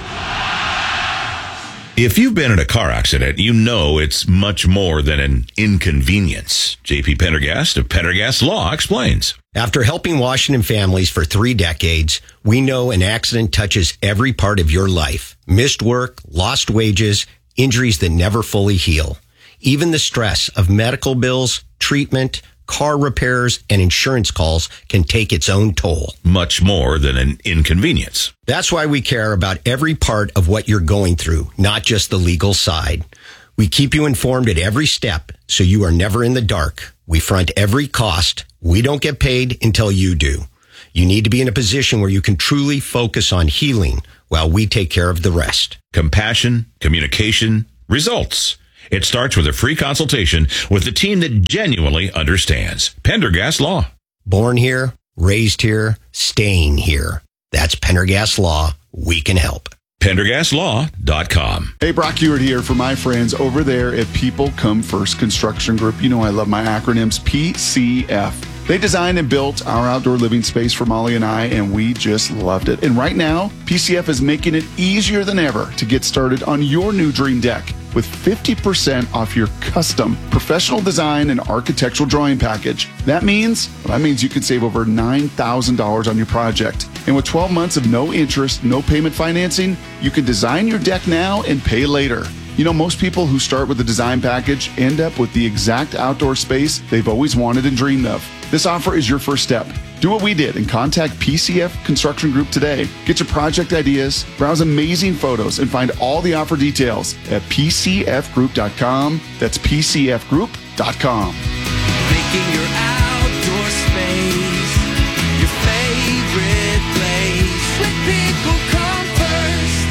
Speaker 6: If you've been in a car accident, you know it's much more than an inconvenience. J P Pendergast of Pendergast Law explains.
Speaker 28: After helping Washington families for three decades, we know an accident touches every part of your life. Missed work, lost wages, injuries that never fully heal. Even the stress of medical bills, treatment, car repairs, and insurance calls can take its own toll.
Speaker 6: Much more than an inconvenience.
Speaker 28: That's why we care about every part of what you're going through, not just the legal side. We keep you informed at every step, so you are never in the dark. We front every cost. We don't get paid until you do. You need to be in a position where you can truly focus on healing while we take care of the rest.
Speaker 6: Compassion, communication, results. It starts with a free consultation with the team that genuinely understands. Pendergast Law.
Speaker 28: Born here, raised here, staying here. That's Pendergast Law. We can help.
Speaker 6: Pendergast Law dot com.
Speaker 8: Hey, Brock Hewitt here for my friends over there at People Come First Construction Group. You know I love my acronyms, P C F. They designed and built our outdoor living space for Molly and I, and we just loved it. And right now, P C F is making it easier than ever to get started on your new dream deck with fifty percent off your custom professional design and architectural drawing package. That means, well, that means you can save over nine thousand dollars on your project. And with twelve months of no interest, no payment financing, you can design your deck now and pay later. You know, most people who start with the design package end up with the exact outdoor space they've always wanted and dreamed of. This offer is your first step. Do what we did and contact P C F Construction Group today. Get your project ideas, browse amazing photos, and find all the offer details at P C F group dot com. That's P C F group dot com.
Speaker 9: Making your outdoor space your favorite place. Let people come first.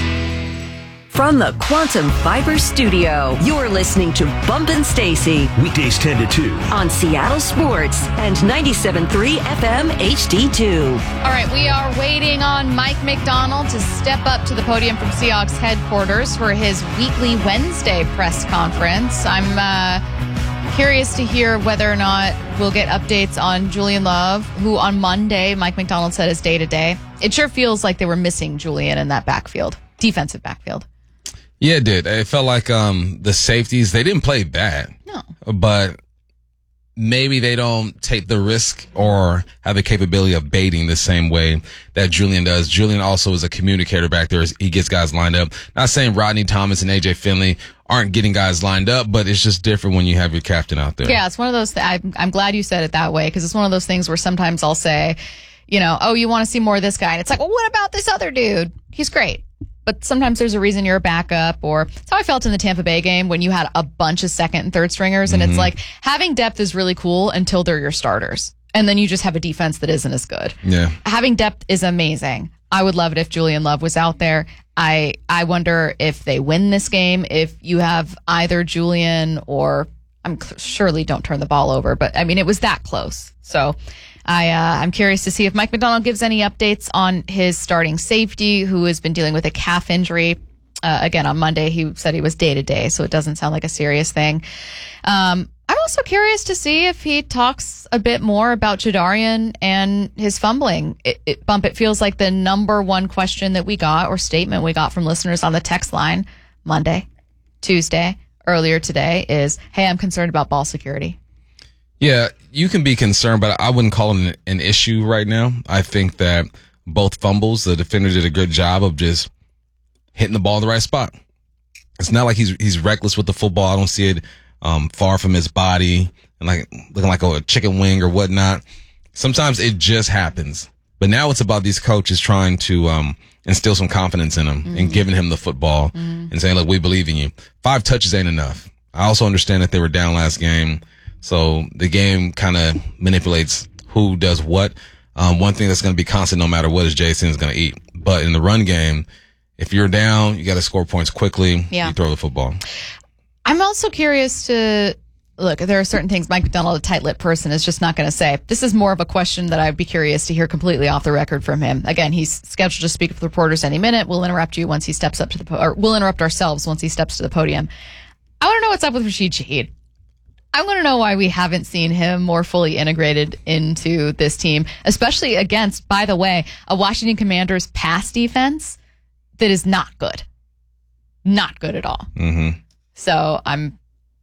Speaker 20: From the Quantum Fiber Studio, you're listening to Bumpin' Stacy.
Speaker 5: Weekdays ten to two.
Speaker 20: On Seattle Sports and ninety-seven point three F M H D two.
Speaker 1: All right, we are waiting on Mike Macdonald to step up to the podium from Seahawks headquarters for his weekly Wednesday press conference. I'm uh, curious to hear whether or not we'll get updates on Julian Love, who on Monday, Mike Macdonald said is day-to-day. It sure feels like they were missing Julian in that backfield, defensive backfield.
Speaker 2: Yeah, it did. It felt like um, the safeties, they didn't play bad.
Speaker 1: No.
Speaker 2: But maybe they don't take the risk or have the capability of baiting the same way that Julian does. Julian also is a communicator back there. He gets guys lined up. Not saying Rodney Thomas and A J Finley aren't getting guys lined up, but it's just different when you have your captain out there.
Speaker 1: Yeah, it's one of those, th- I'm, I'm glad you said it that way, because it's one of those things where sometimes I'll say, you know, oh, you want to see more of this guy. And it's like, well, what about this other dude? He's great. But sometimes there's a reason you're a backup, or that's how I felt in the Tampa Bay game when you had a bunch of second and third stringers. And mm-hmm. it's like having depth is really cool until they're your starters. And then you just have a defense that isn't as good.
Speaker 2: Yeah.
Speaker 1: Having depth is amazing. I would love it if Julian Love was out there. I, I wonder if they win this game, if you have either Julian or I'm surely don't turn the ball over, but I mean, it was that close. So I, uh, I'm curious to see if Mike Macdonald gives any updates on his starting safety, who has been dealing with a calf injury. Uh, again, on Monday, he said he was day to day, so it doesn't sound like a serious thing. Um, I'm also curious to see if he talks a bit more about Jadarian and his fumbling. It, it, Bump, it feels like the number one question that we got or statement we got from listeners on the text line Monday, Tuesday, earlier today is, hey, I'm concerned about ball security.
Speaker 2: Yeah, you can be concerned, but I wouldn't call it an, an issue right now. I think that both fumbles, the defender did a good job of just hitting the ball in the right spot. It's not like he's he's reckless with the football. I don't see it um, far from his body and like looking like a chicken wing or whatnot. Sometimes it just happens. But now it's about these coaches trying to um, instill some confidence in him mm-hmm. and giving him the football mm-hmm. and saying, look, we believe in you. Five touches ain't enough. I also understand that they were down last game. So the game kind of manipulates who does what. Um, one thing that's going to be constant no matter what is Jason's going to eat. But in the run game, if you're down, you got to score points quickly.
Speaker 1: Yeah.
Speaker 2: You throw the football.
Speaker 1: I'm also curious to look, there are certain things Mike Macdonald, a tight-lipped person, is just not going to say. This is more of a question that I'd be curious to hear completely off the record from him. Again, he's scheduled to speak with reporters any minute. We'll interrupt you once he steps up to the po- or we'll interrupt ourselves once he steps to the podium. I want to know what's up with Rashid Shaheed. I want to know why we haven't seen him more fully integrated into this team, especially against, by the way, a Washington Commanders pass defense that is not good. Not good at all.
Speaker 2: Mm-hmm.
Speaker 1: So I'm,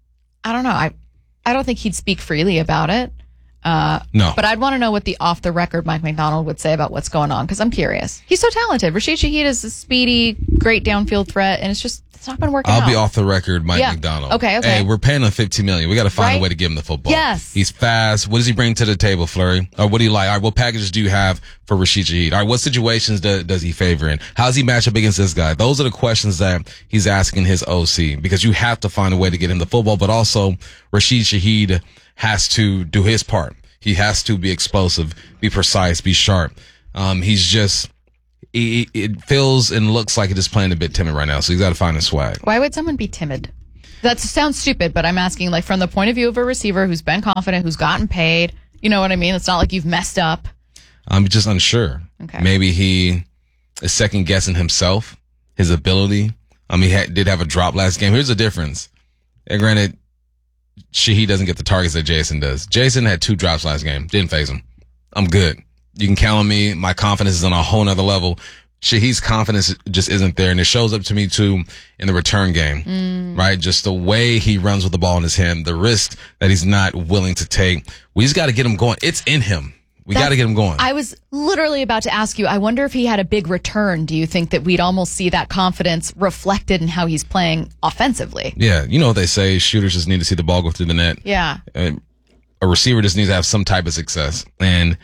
Speaker 1: I don't know. I, I don't think he'd speak freely about it. Uh,
Speaker 2: no.
Speaker 1: But I'd want to know what the off-the-record Mike McDonald would say about what's going on, because I'm curious. He's so talented. Rashid Shaheed is a speedy, great downfield threat, and it's just, it's not been working
Speaker 2: I'll
Speaker 1: out.
Speaker 2: be off the record, Mike
Speaker 1: Yeah.
Speaker 2: McDonald.
Speaker 1: Okay, okay.
Speaker 2: Hey, we're paying him fifteen million dollars. We got to find
Speaker 1: Right?
Speaker 2: a way to give him the football.
Speaker 1: Yes.
Speaker 2: He's fast. What does he bring to the table, Fleury? Or what do you like? All right, what packages do you have for Rashid Shaheed? All right, what situations do, does he favor in? How does he match up against this guy? Those are the questions that he's asking his O C, because you have to find a way to get him the football, but also Rashid Shaheed has to do his part. He has to be explosive, be precise, be sharp. Um, he's just, he, it feels and looks like he's just playing a bit timid right now, so he's got to find his swag.
Speaker 1: Why would someone be timid? That sounds stupid, but I'm asking, like, from the point of view of a receiver who's been confident, who's gotten paid. You know what I mean? It's not like you've messed up.
Speaker 2: I'm just unsure.
Speaker 1: Okay.
Speaker 2: Maybe he is second guessing himself, his ability. I mean, he had, did have a drop last game. Here's the difference. And granted, Shaheed doesn't get the targets that Jason does. Jason had two drops last game. Didn't phase him. I'm good. You can count on me. My confidence is on a whole nother level. Shaheed's confidence just isn't there. And it shows up to me too in the return game,
Speaker 1: Mm.
Speaker 2: right? Just the way he runs with the ball in his hand, the risk that he's not willing to take. We just got to get him going. It's in him. We got to get him going.
Speaker 1: I was literally about to ask you, I wonder if he had a big return. Do you think that we'd almost see that confidence reflected in how he's playing offensively?
Speaker 2: Yeah. You know what they say? Shooters just need to see the ball go through the net.
Speaker 1: Yeah.
Speaker 2: Uh, a receiver just needs to have some type of success. And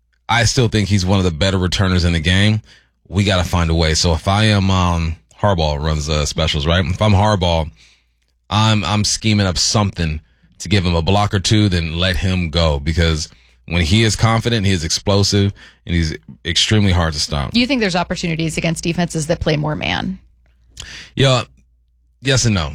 Speaker 2: I still think he's one of the better returners in the game. We got to find a way. So if I am, um, Harbaugh runs uh, specials, right? If I'm Harbaugh, I'm, I'm scheming up something to give him a block or two, then let him go, because when he is confident, he is explosive, and he's extremely hard to stop.
Speaker 1: Do you think there's opportunities against defenses that play more man?
Speaker 2: Yeah, yes and no.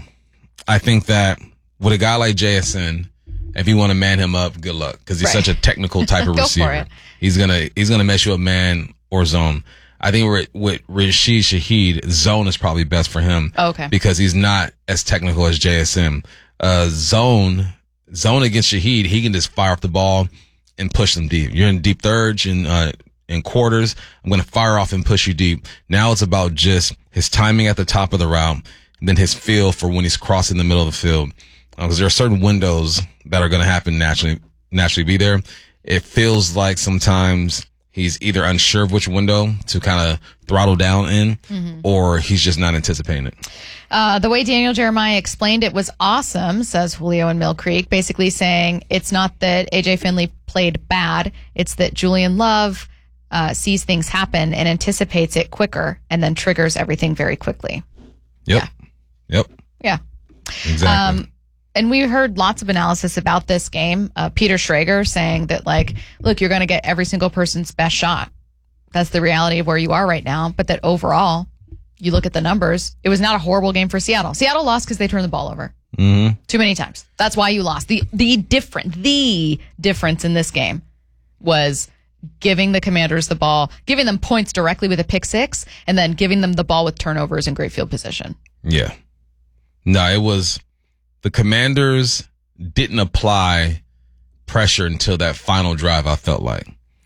Speaker 2: I think that with a guy like J S N, if you want to man him up, good luck, because he's
Speaker 1: Right.
Speaker 2: such a technical type of
Speaker 1: Go for
Speaker 2: receiver.
Speaker 1: it.
Speaker 2: He's gonna he's gonna mess you up man or zone. I think with, with Rashid Shaheed, zone is probably best for him.
Speaker 1: Oh, okay.
Speaker 2: Because he's not as technical as J S M. Uh, zone zone against Shaheed, he can just fire off the ball and push them deep. You're in deep thirds and uh, in quarters. I'm going to fire off and push you deep. Now it's about just his timing at the top of the route, and then his feel for when he's crossing the middle of the field. Because uh, there are certain windows that are going to happen naturally, naturally be there. It feels like sometimes he's either unsure of which window to kind of throttle down in,
Speaker 1: Mhm.
Speaker 2: or he's just not anticipating it.
Speaker 1: Uh, the way Daniel Jeremiah explained it was awesome, says Julio in Mill Creek, basically saying it's not that A J Finley played bad, it's that Julian Love uh, sees things happen and anticipates it quicker and then triggers everything very quickly.
Speaker 2: Yep. Yep.
Speaker 1: Yeah.
Speaker 2: Exactly.
Speaker 1: Um, and we heard lots of analysis about this game. Uh, Peter Schrager saying that, like, look, you're going to get every single person's best shot. That's the reality of where you are right now. But that overall, you look at the numbers, it was not a horrible game for Seattle. Seattle lost because they turned the ball over
Speaker 2: Mm-hmm.
Speaker 1: too many times. That's why you lost. The the different the difference in this game was giving the Commanders the ball, giving them points directly with a pick six, and then giving them the ball with turnovers and great field position.
Speaker 2: Yeah. No, it was the Commanders didn't apply pressure until that final drive, I felt like.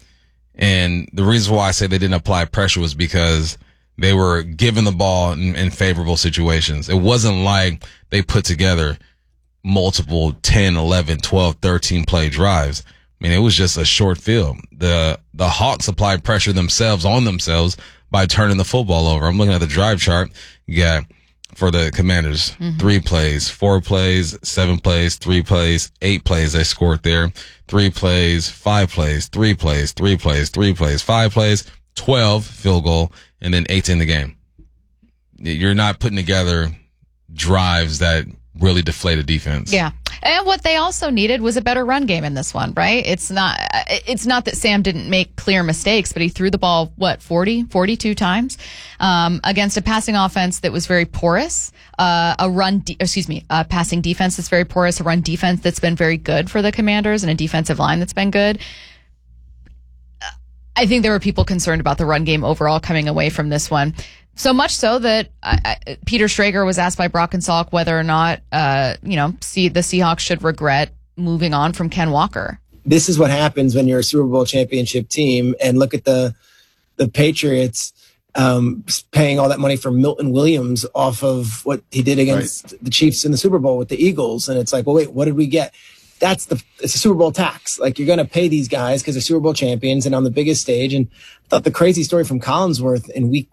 Speaker 2: And the reason why I say they didn't apply pressure was because they were given the ball in, in favorable situations. It wasn't like they put together multiple ten, eleven, twelve, thirteen play drives. I mean, it was just a short field. The, the Hawks applied pressure themselves on themselves by turning the football over. I'm looking at the drive chart. You got for the Commanders,
Speaker 1: Mhm.
Speaker 2: three plays, four plays, seven plays, three plays, eight plays they scored there, three plays, five plays, three plays, three plays, three plays, five plays, twelve field goal, and then eight in the game. You're not putting together drives that really deflate a defense.
Speaker 1: Yeah. And what they also needed was a better run game in this one, right? It's not it's not that Sam didn't make clear mistakes, but he threw the ball, what, forty, forty-two times um, against a passing offense that was very porous, uh, a run, de- excuse me, a passing defense that's very porous, a run defense that's been very good for the Commanders, and a defensive line that's been good. I think there were people concerned about the run game overall coming away from this one. So much so that I, I, Peter Schrager was asked by Brock and Salk whether or not, uh, you know, see, the Seahawks should regret moving on from Ken Walker.
Speaker 4: This is what happens when you're a Super Bowl championship team. And look at the the Patriots um, paying all that money for Milton Williams off of what he did against right. the Chiefs in the Super Bowl with the Eagles. And it's like, well, wait, what did we get? That's the it's a Super Bowl tax. Like, you're going to pay these guys because they're Super Bowl champions and on the biggest stage. And I thought the crazy story from Collinsworth in week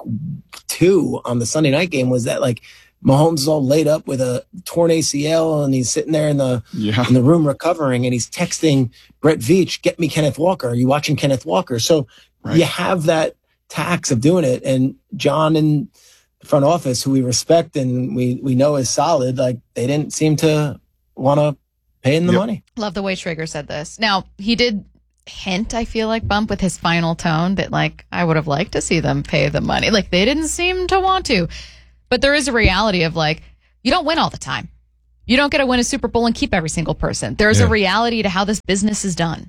Speaker 4: two on the Sunday night game was that, like, Mahomes is all laid up with a torn A C L and he's sitting there in the yeah. in the room recovering and he's texting Brett Veach, "Get me Kenneth Walker. Are you watching Kenneth Walker?" So right. you have that tax of doing it. And John in the front office, who we respect and we, we know is solid, like, they didn't seem to want to pay him the yep. money.
Speaker 1: Love the way Schrager said this. Now, he did hint, I feel like, Bump, with his final tone that, like, I would have liked to see them pay the money. Like, they didn't seem to want to. But there is a reality of, like, you don't win all the time. You don't get to win a Super Bowl and keep every single person. There's yeah. a reality to how this business is done.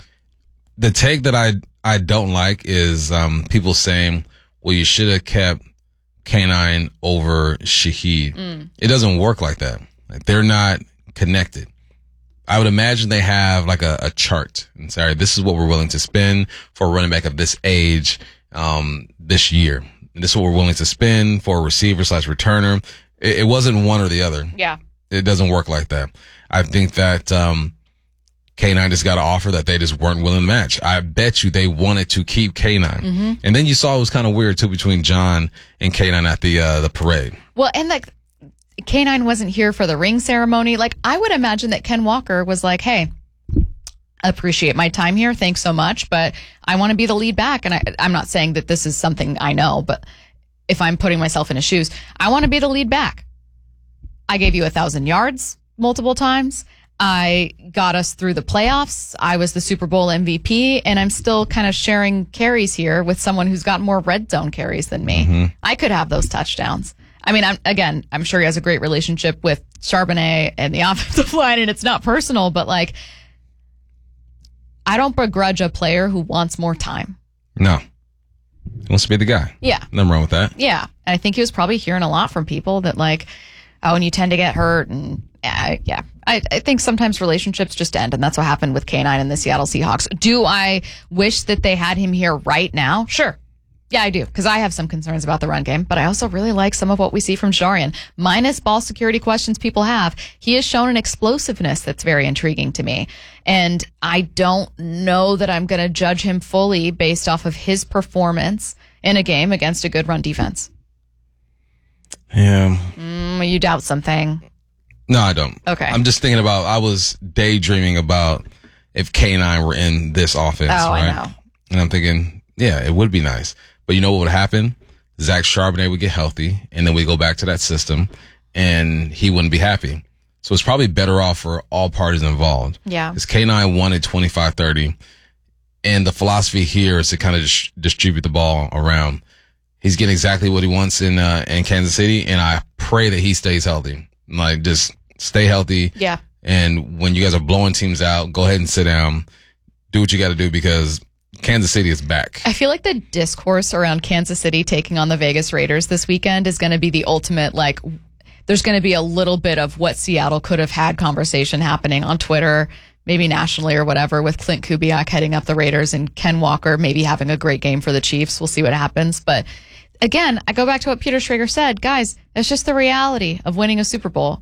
Speaker 2: The take that I I don't like is um, people saying, well, you should have kept K nine over Shaheed. Mm. It doesn't work like that. Like, they're not connected. I would imagine they have like a, a chart and say, all right, this is what we're willing to spend for a running back of this age um, this year. And this is what we're willing to spend for a receiver slash returner. It, it wasn't one or the other.
Speaker 1: Yeah.
Speaker 2: It doesn't work like that. I think that um, K nine just got an offer that they just weren't willing to match. I bet you they wanted to keep K nine. Mm-hmm. And then you saw it was kind of weird, too, between John and K nine at the uh, the parade.
Speaker 1: Well, and like K nine wasn't here for the ring ceremony. Like, I would imagine that Ken Walker was like, hey, appreciate my time here. Thanks so much. But I want to be the lead back. And I, I'm not saying that this is something I know, but if I'm putting myself in his shoes, I want to be the lead back. I gave you a thousand yards multiple times. I got us through the playoffs. I was the Super Bowl M V P, and I'm still kind of sharing carries here with someone who's got more red zone carries than me. Mm-hmm. I could have those touchdowns. I mean, I'm, again, I'm sure he has a great relationship with Charbonnet and the offensive line, and it's not personal, but, like, I don't begrudge a player who wants more time.
Speaker 2: No. He wants to be the guy.
Speaker 1: Yeah.
Speaker 2: Nothing wrong with that.
Speaker 1: Yeah. And I think he was probably hearing a lot from people that, like, oh, and you tend to get hurt. And yeah, yeah. I, I think sometimes relationships just end, and that's what happened with K nine and the Seattle Seahawks. Do I wish that they had him here right now? Sure. Yeah, I do, because I have some concerns about the run game, but I also really like some of what we see from Jarian. Minus ball security questions people have, he has shown an explosiveness that's very intriguing to me. And I don't know that I'm going to judge him fully based off of his performance in a game against a good run defense.
Speaker 2: Yeah.
Speaker 1: Mm, you doubt something.
Speaker 2: No, I don't.
Speaker 1: Okay.
Speaker 2: I'm just thinking about, I was daydreaming about if K nine were in this offense,
Speaker 1: oh,
Speaker 2: right?
Speaker 1: I know.
Speaker 2: And I'm thinking, yeah, it would be nice. But you know what would happen? Zach Charbonnet would get healthy, and then we go back to that system, and he wouldn't be happy. So it's probably better off for all parties involved.
Speaker 1: Yeah.
Speaker 2: Because K nine wanted twenty-five thirty, and the philosophy here is to kind of dis- distribute the ball around. He's getting exactly what he wants in uh, in Kansas City, and I pray that he stays healthy. Like, just stay healthy.
Speaker 1: Yeah.
Speaker 2: And when you guys are blowing teams out, go ahead and sit down. Do what you got to do, because Kansas City is back.
Speaker 1: I feel like the discourse around Kansas City taking on the Vegas Raiders this weekend is going to be the ultimate, like, there's going to be a little bit of what Seattle could have had conversation happening on Twitter, maybe nationally or whatever, with Clint Kubiak heading up the Raiders and Ken Walker maybe having a great game for the Chiefs. We'll see what happens. But again, I go back to what Peter Schrager said. Guys, it's just the reality of winning a Super Bowl.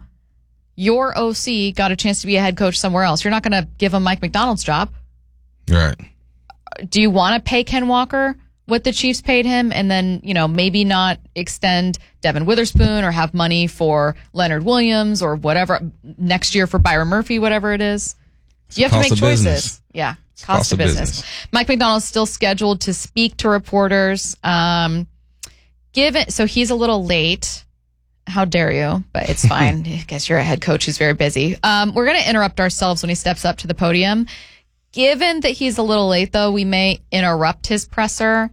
Speaker 1: Your O C got a chance to be a head coach somewhere else. You're not going to give him Mike McDonald's job.
Speaker 2: Right.
Speaker 1: Do you want to pay Ken Walker what the Chiefs paid him, and then, you know, maybe not extend Devin Witherspoon or have money for Leonard Williams or whatever next year for Byron Murphy, whatever it is? You have to make choices. Business. Yeah. Cost, cost of business. business. Mike McDonald's still scheduled to speak to reporters. Um, given, so he's a little late. How dare you? But it's fine. I guess you're a head coach who's very busy. Um, we're going to interrupt ourselves when he steps up to the podium. Given that he's a little late, though, we may interrupt his presser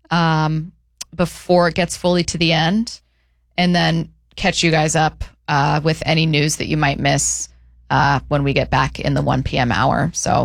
Speaker 1: um, before it gets fully to the end, and then catch you guys up uh, with any news that you might miss uh, when we get back in the one p.m. hour. So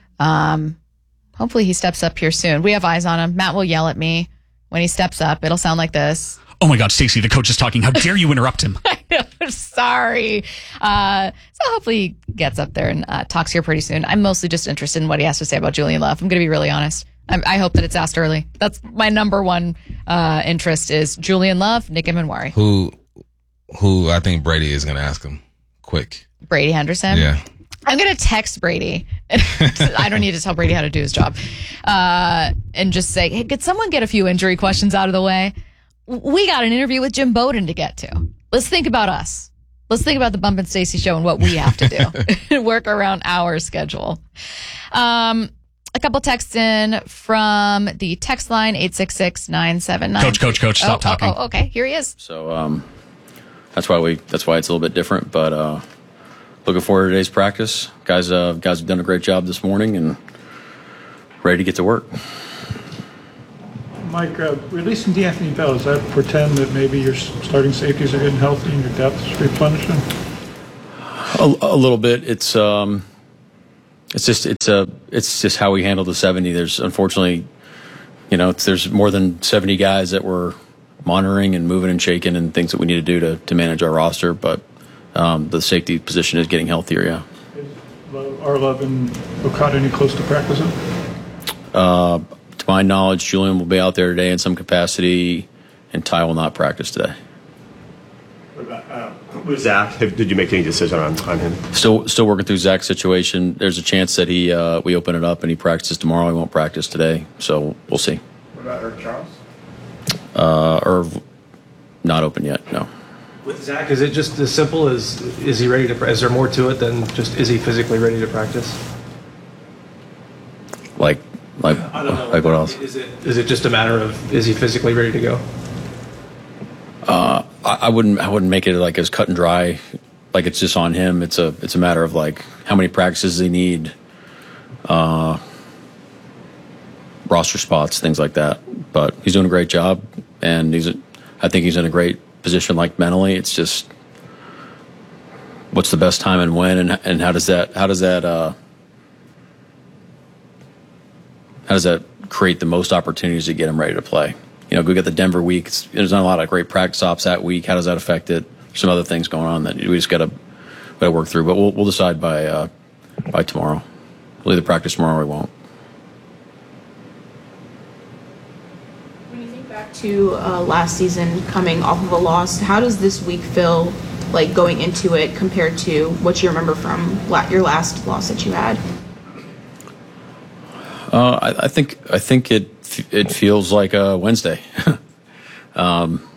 Speaker 1: um, hopefully he steps up here soon. We have eyes on him. Matt will yell at me when he steps up. It'll sound like this.
Speaker 3: Oh my God, Stacey, the coach is talking. How dare you interrupt him?
Speaker 1: I know, sorry. Uh, so hopefully he gets up there and uh, talks here pretty soon. I'm mostly just interested in what he has to say about Julian Love. I'm going to be really honest. I, I hope that it's asked early. That's my number one uh, interest is Julian Love, Nick Emanwari.
Speaker 2: Who, who I think Brady is going to ask him quick.
Speaker 1: Brady Henderson?
Speaker 2: Yeah.
Speaker 1: I'm going to text Brady. I don't need to tell Brady how to do his job. Uh, and just say, hey, could someone get a few injury questions out of the way? We got an interview with Jim Bowden to get to. Let's think about us. Let's think about the Bump and Stacey show and what we have to do. Work around our schedule. Um, a couple texts in from the text line, eight six six, nine seven nine.
Speaker 3: Coach, coach, coach, stop
Speaker 1: oh,
Speaker 3: talking.
Speaker 1: Oh, oh, okay, here he is.
Speaker 10: So um, that's why we. That's why it's a little bit different. But uh, looking forward to today's practice. Guys, uh, guys have done a great job this morning and ready to get to work.
Speaker 11: Mike, uh, releasing D'Anthony Bell, does that portend that maybe your starting safeties are getting healthy and your depth is replenishing?
Speaker 10: A, a little bit. It's um, it's just it's a it's just how we handle the seventy. There's unfortunately, you know, it's, there's more than seventy guys that we're monitoring and moving and shaking and things that we need to do to to manage our roster. But um, the safety position is getting healthier. Yeah.
Speaker 11: Is R Love and Okada any close to practicing?
Speaker 10: Uh. To my knowledge, Julian will be out there today in some capacity, and Ty will not practice today.
Speaker 12: What about uh, with Zach? Have, did you make any decision on, on him?
Speaker 10: Still, still working through Zach's situation. There's a chance that he uh, we open it up and he practices tomorrow. He won't practice today, so we'll see.
Speaker 12: What about Irv Charles?
Speaker 10: Uh, Irv, not open yet. No.
Speaker 15: With Zach, is it just as simple as is he ready to? Is there more to it than just is he physically ready to practice?
Speaker 10: Like. Like,
Speaker 15: I don't know.
Speaker 10: Like what else?
Speaker 15: Is it is it just a matter of is he physically ready to go?
Speaker 10: Uh, I, I wouldn't I wouldn't make it like as cut and dry, like it's just on him. It's a it's a matter of like how many practices they need, uh, roster spots, things like that. But he's doing a great job, and he's a, I think he's in a great position. Like mentally, it's just what's the best time and when, and and how does that how does that. Uh, How does that create the most opportunities to get him ready to play? You know, go get the Denver week. It's, there's not a lot of great practice ops that week. How does that affect it? There's some other things going on that we just got to work through. But we'll, we'll decide by uh, by tomorrow. We'll either practice tomorrow or we won't.
Speaker 16: When you think back to uh, last season coming off of a loss, how does this week feel like going into it compared to what you remember from la- your last loss that you had?
Speaker 10: Uh, I, I think I think it it feels like a Wednesday. um,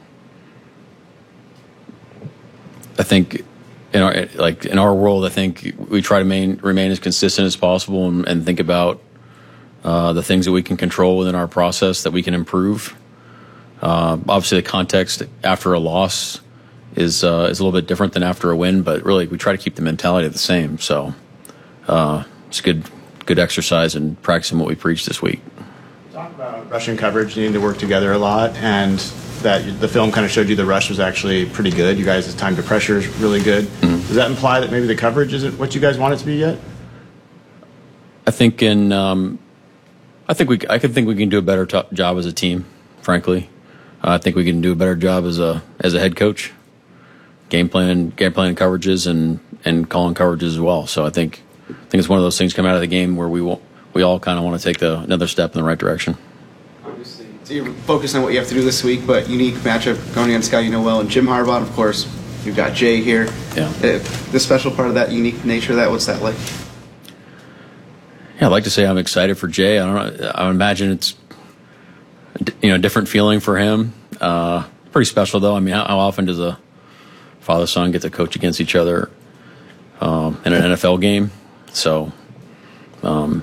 Speaker 10: I think in our like in our world, I think we try to main, remain as consistent as possible and, and think about uh, the things that we can control within our process that we can improve. Uh, obviously, the context after a loss is uh, is a little bit different than after a win, but really we try to keep the mentality the same. So uh, it's good. Good exercise and practicing what we preached this week.
Speaker 12: Talk about rushing coverage needing to work together a lot, and that the film kind of showed you the rush was actually pretty good. You guys' time to pressure is really good. Mm-hmm. Does that imply that maybe the coverage isn't what you guys want it to be yet?
Speaker 10: I think in um, I think we I could think we can do a better t- job as a team. Frankly, uh, I think we can do a better job as a as a head coach, game plan, game plan coverages, and and calling coverages as well. So I think. I think it's one of those things come out of the game where we will, we all kind of want to take the, another step in the right direction.
Speaker 17: Obviously, so you're focused on what you have to do this week, but unique matchup going against a guy you know well, and Jim Harbaugh, of course. You've got Jay here.
Speaker 10: Yeah.
Speaker 17: Uh, the special part of that unique nature of that, what's that like?
Speaker 10: Yeah, I'd like to say I'm excited for Jay. I don't know. I imagine it's you know a different feeling for him. Uh, pretty special though. I mean, how, how often does a father son get to coach against each other um, in an N F L game? So, um,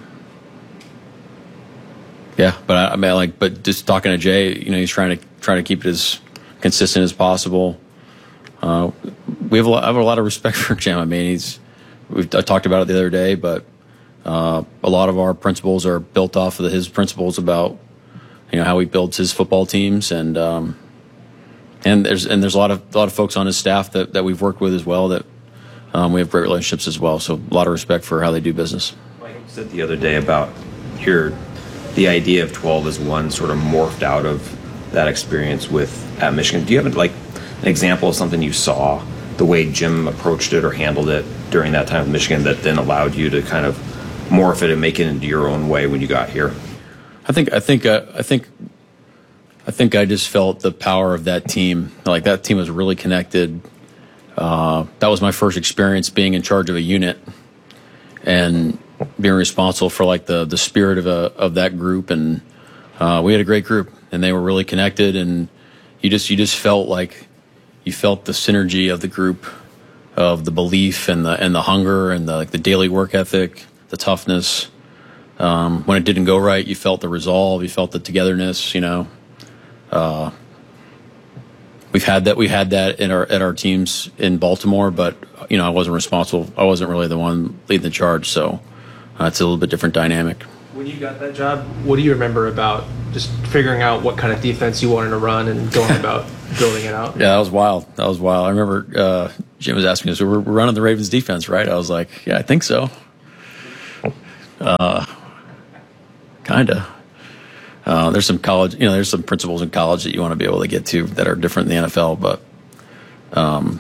Speaker 10: yeah, but I, I mean, like, but just talking to Jay, you know, he's trying to trying to keep it as consistent as possible. Uh, we have a lot, I have a lot of respect for Jim. I mean, he's we've I talked about it the other day, but uh, a lot of our principles are built off of his principles about you know how he builds his football teams, and um, and there's and there's a lot of a lot of folks on his staff that, that we've worked with as well that. Um, we have great relationships as well, so a lot of respect for how they do business.
Speaker 18: Mike said the other day about your the idea of twelve as one sort of morphed out of
Speaker 7: that experience with at Michigan. Do you have like an example of something you saw, the way Jim approached it or handled it during that time with Michigan, that then allowed you to kind of morph it and make it into your own way when you got here?
Speaker 10: I think I think uh, I think I think I just felt the power of that team. Like, that team was really connected. Uh, that was my first experience being in charge of a unit and being responsible for like the the spirit of a of that group. And uh, we had a great group, and they were really connected. And you just you just felt like you felt the synergy of the group, of the belief and the and the hunger and the like the daily work ethic, the toughness. Um, when it didn't go right, you felt the resolve, you felt the togetherness. You know, uh, we've had that. We had that in our at our teams in Baltimore, but you know, I wasn't responsible. I wasn't really the one leading the charge, so uh, it's a little bit different dynamic.
Speaker 15: When you got that job, what do you remember about just figuring out what kind of defense you wanted to run and going about building it out?
Speaker 10: Yeah, that was wild. That was wild. I remember uh, Jim was asking us, so we're, we're running the Ravens defense, right? I was like, yeah, I think so. Uh, kind of. Uh, there's some college, you know, there's some principles in college that you want to be able to get to that are different in the N F L, but um,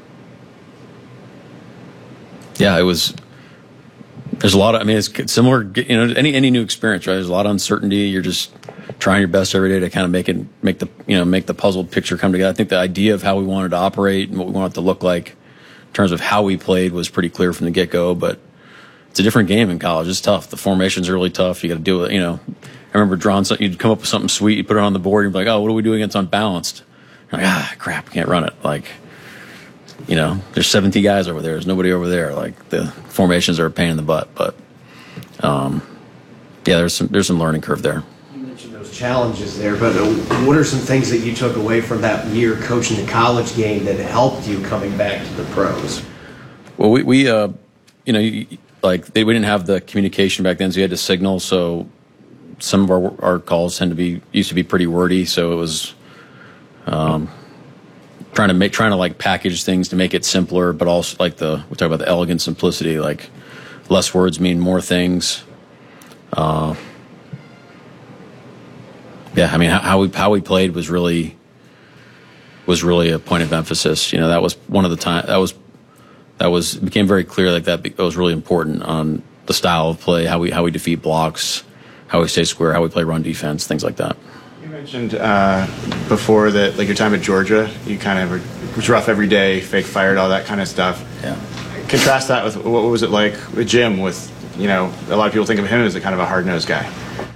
Speaker 10: yeah, it was. There's a lot of, I mean, it's similar, you know, any any new experience, right? There's a lot of uncertainty. You're just trying your best every day to kind of make it, make the, you know, make the puzzle picture come together. I think the idea of how we wanted to operate and what we wanted it to look like in terms of how we played was pretty clear from the get-go, but it's a different game in college. It's tough. The formations are really tough. You got to deal with it, you know. I remember drawing something, you'd come up with something sweet, you put it on the board, you'd be like, oh, what do we do against unbalanced? You're like, ah, crap, can't run it. Like, you know, there's seventy guys over there. There's nobody over there. Like, the formations are a pain in the butt. But, um, yeah, there's some there's some learning curve there.
Speaker 18: You mentioned those challenges there, but what are some things that you took away from that year coaching the college game that helped you coming back to the pros?
Speaker 10: Well, we, we uh, you know, you, like, they, we didn't have the communication back then, so you had to signal. So some of our, our calls tend to be, used to be pretty wordy. So it was, um, trying to make, trying to like package things to make it simpler, but also like the, we talk about the elegant simplicity, like less words mean more things. Uh, yeah, I mean, how, how we, how we played was really, was really a point of emphasis. You know, that was one of the time, that was, that was, it became very clear like that, that was really important on the style of play, how we, how we defeat blocks, how we stay square, how we play run defense, things like that.
Speaker 12: You mentioned uh, before that, like your time at Georgia, you kind of were, it was rough every day, fake fired, all that kind of stuff.
Speaker 10: Yeah.
Speaker 12: Contrast that with what was it like with Jim? With, you know, a lot of people think of him as a kind of a hard nosed guy.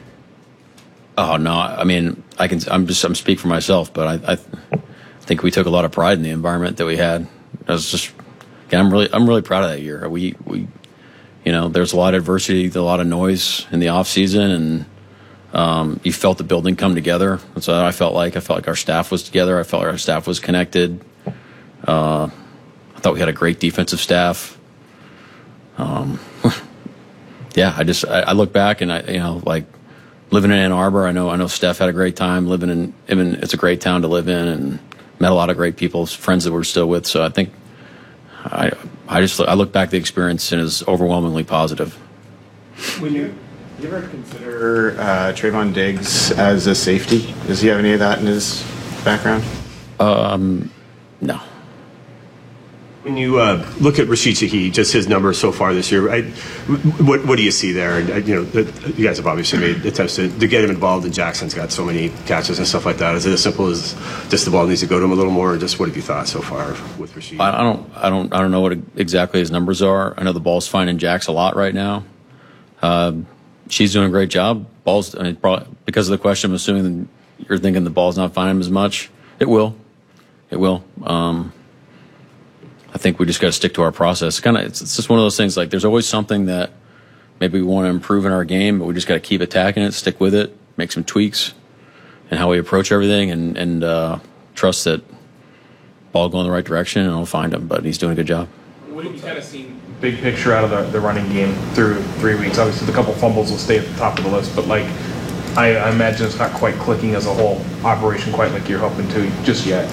Speaker 10: Oh no, I mean, I can. I'm just. I'm speak for myself, but I, I think we took a lot of pride in the environment that we had. I was just. Again, I'm really. I'm really proud of that year. We. We. You know, there's a lot of adversity, a lot of noise in the off season, and. Um, you felt the building come together. That's what I felt like. I felt like our staff was together. I felt like our staff was connected. Uh, I thought we had a great defensive staff. Um, yeah, I just I, I look back and I you know like living in Ann Arbor. I know I know Steph had a great time living in. I mean, it's a great town to live in, and met a lot of great people, friends that we're still with. So I think I I just I look back at the experience and it's overwhelmingly positive.
Speaker 12: When you you ever consider uh, Trayvon Diggs as a safety? Does he have any of that in his background?
Speaker 10: Um, no.
Speaker 19: When you uh, look at Rashid Shaheed, just his numbers so far this year, I, what what do you see there? And uh, you know, the, you guys have obviously made attempts to, to get him involved, and Jackson's got so many catches and stuff like that. Is it as simple as just the ball needs to go to him a little more? Or just what have you thought so far with Rashid?
Speaker 10: I, I don't, I don't, I don't know what exactly his numbers are. I know the ball's finding Jax a lot right now. Uh, she's doing a great job. Ball's, I mean, probably, because of the question, I'm assuming you're thinking the ball's not finding him as much. It will, it will. Um, I think we just got to stick to our process. Kind of, it's, it's just one of those things. Like, there's always something that maybe we want to improve in our game, but we just got to keep attacking it, stick with it, make some tweaks, and how we approach everything, and and uh, trust that ball going in the right direction, and I'll find him. But he's doing a good job.
Speaker 15: What have you kind of seen big picture out of the, the running game through three weeks? Obviously, the couple fumbles will stay at the top of the list, but like, I, I imagine it's not quite clicking as a whole operation quite like you're hoping to just yet.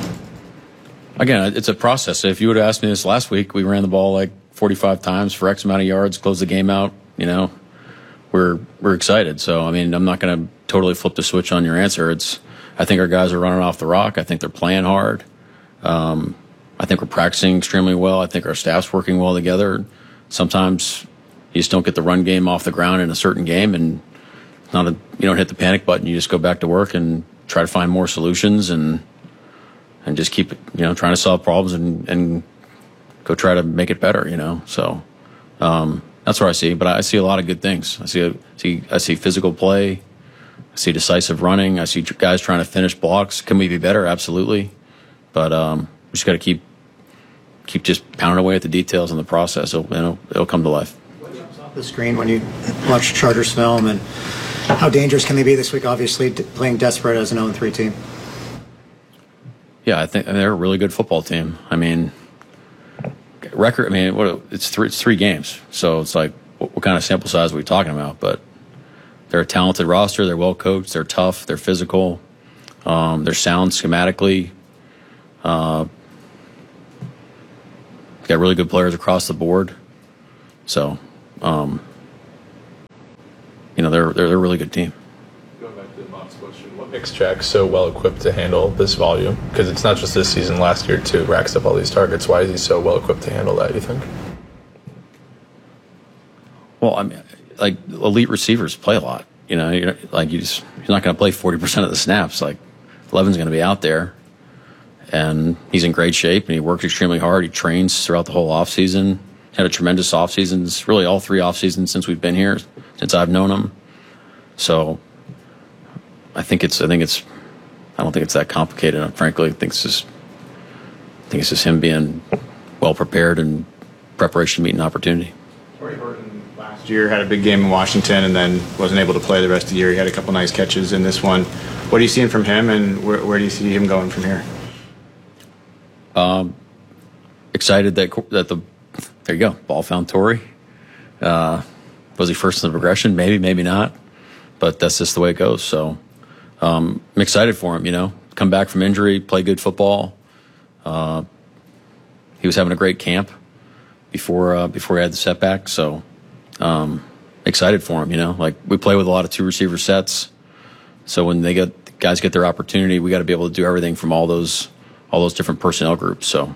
Speaker 10: Again, it's a process. If you would have asked me this last week, we ran the ball like forty-five times for X amount of yards, closed the game out. You know, we're we're excited. So I mean, I'm not going to totally flip the switch on your answer. It's I think our guys are running off the rock. I think they're playing hard. Um, I think we're practicing extremely well. I think our staff's working well together. Sometimes you just don't get the run game off the ground in a certain game, and it's not a, you don't hit the panic button. You just go back to work and try to find more solutions and and just keep, you know, trying to solve problems and, and go try to make it better, you know. So um, that's what I see. But I see a lot of good things. I see a, see I see physical play. I see decisive running. I see guys trying to finish blocks. Can we be better? Absolutely. But um, we just got to keep keep just pounding away at the details in the process. It'll, you know, it'll come to life.
Speaker 13: What jumps off the screen when you watch Chargers film, and how dangerous can they be this week? Obviously, playing desperate as an oh and three team.
Speaker 10: Yeah, I think they're a really good football team. I mean, record. I mean, what it's three. It's three games, so it's like, what, what kind of sample size are we talking about? But they're a talented roster. They're well coached. They're tough. They're physical. Um, they're sound schematically. Uh, got really good players across the board. So, um, you know, they're they're, they're a really good team.
Speaker 21: Going back to the Mott's question, what makes Jack so well equipped to handle this volume? Because it's not just this season, last year too, racks up all these targets. Why is he so well equipped to handle that, you think?
Speaker 10: Well, I mean, like, elite receivers play a lot. You know, you're, like, you just, you're not going to play forty percent of the snaps. Like, Levin's going to be out there, and he's in great shape, and he works extremely hard. He trains throughout the whole offseason. Had a tremendous offseason. It's really all three offseasons since we've been here, since I've known him. So I think it's, I think it's, I don't think it's that complicated. Frankly, I think it's just, I think it's just him being well prepared and preparation to meet an opportunity.
Speaker 12: Torrey Horton last year had a big game in Washington and then wasn't able to play the rest of the year. He had a couple nice catches in this one. What are you seeing from him, and where, where do you see him going from here?
Speaker 10: Um, excited that that the there you go ball found Torrey. Uh, was he first in the progression? Maybe, maybe not. But that's just the way it goes. So um, I'm excited for him. You know, come back from injury, play good football. Uh, he was having a great camp before uh, before he had the setback. So um, excited for him. You know, like, we play with a lot of two receiver sets. So when they get guys get their opportunity, we got to be able to do everything from all those all those different personnel groups. So,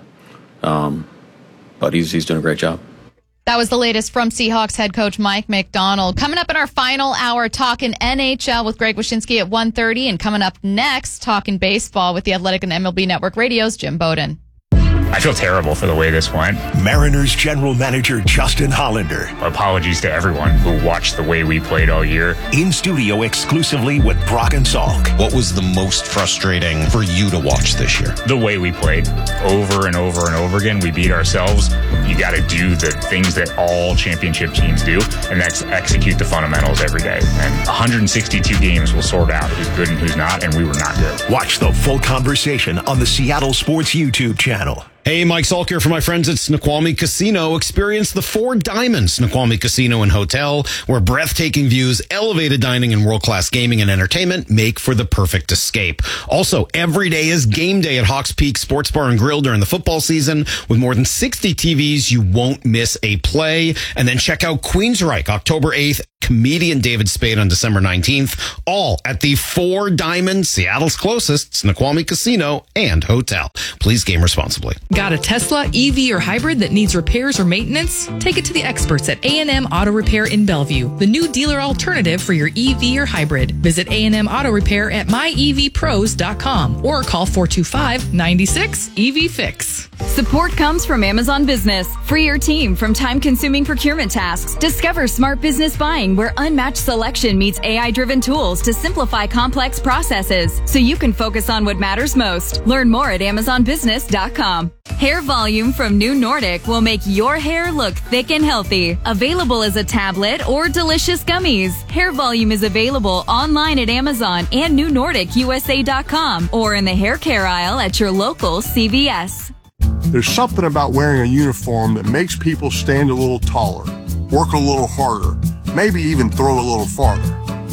Speaker 10: um, but he's he's doing a great job.
Speaker 1: That was the latest from Seahawks head coach Mike Macdonald. Coming up in our final hour, talking N H L with Greg Wyshynski at one thirty, and coming up next, talking baseball with the Athletic and M L B Network Radio's Jim Bowden.
Speaker 22: I feel terrible for the way this went.
Speaker 5: Mariners general manager Justin Hollander.
Speaker 22: Apologies to everyone who watched the way we played all year.
Speaker 5: In studio exclusively with Brock and Salk.
Speaker 23: What was the most frustrating for you to watch this year?
Speaker 22: The way we played over and over and over again. We beat ourselves. You got to do the things that all championship teams do, and that's execute the fundamentals every day. And one hundred sixty-two games will sort out who's good and who's not, and we were not good.
Speaker 5: Watch the full conversation on the Seattle Sports YouTube channel.
Speaker 23: Hey, Mike Salk here for my friends at Snoqualmie Casino. Experience the Four Diamonds Snoqualmie Casino and Hotel, where breathtaking views, elevated dining, and world-class gaming and entertainment make for the perfect escape. Also, every day is game day at Hawks Peak Sports Bar and Grill during the football season. With more than sixty T Vs, you won't miss a play. And then check out Queensryche, October eighth, comedian David Spade on December nineteenth, all at the Four Diamonds, Seattle's closest Snoqualmie Casino and Hotel. Please game responsibly.
Speaker 24: Got a Tesla, E V, or hybrid that needs repairs or maintenance? Take it to the experts at A and M Auto Repair in Bellevue, the new dealer alternative for your E V or hybrid. Visit A and M Auto Repair at my e v pros dot com or call four two five, nine six, E V Fix.
Speaker 25: Support comes from Amazon Business. Free your team from time-consuming procurement tasks. Discover smart business buying, where unmatched selection meets A I-driven tools to simplify complex processes, so you can focus on what matters most. Learn more at amazon business dot com. Hair Volume from New Nordic will make your hair look thick and healthy. Available as a tablet or delicious gummies. Hair Volume is available online at Amazon and new nordic u s a dot com or in the hair care aisle at your local C V S.
Speaker 26: There's something about wearing a uniform that makes people stand a little taller, work a little harder, maybe even throw a little farther.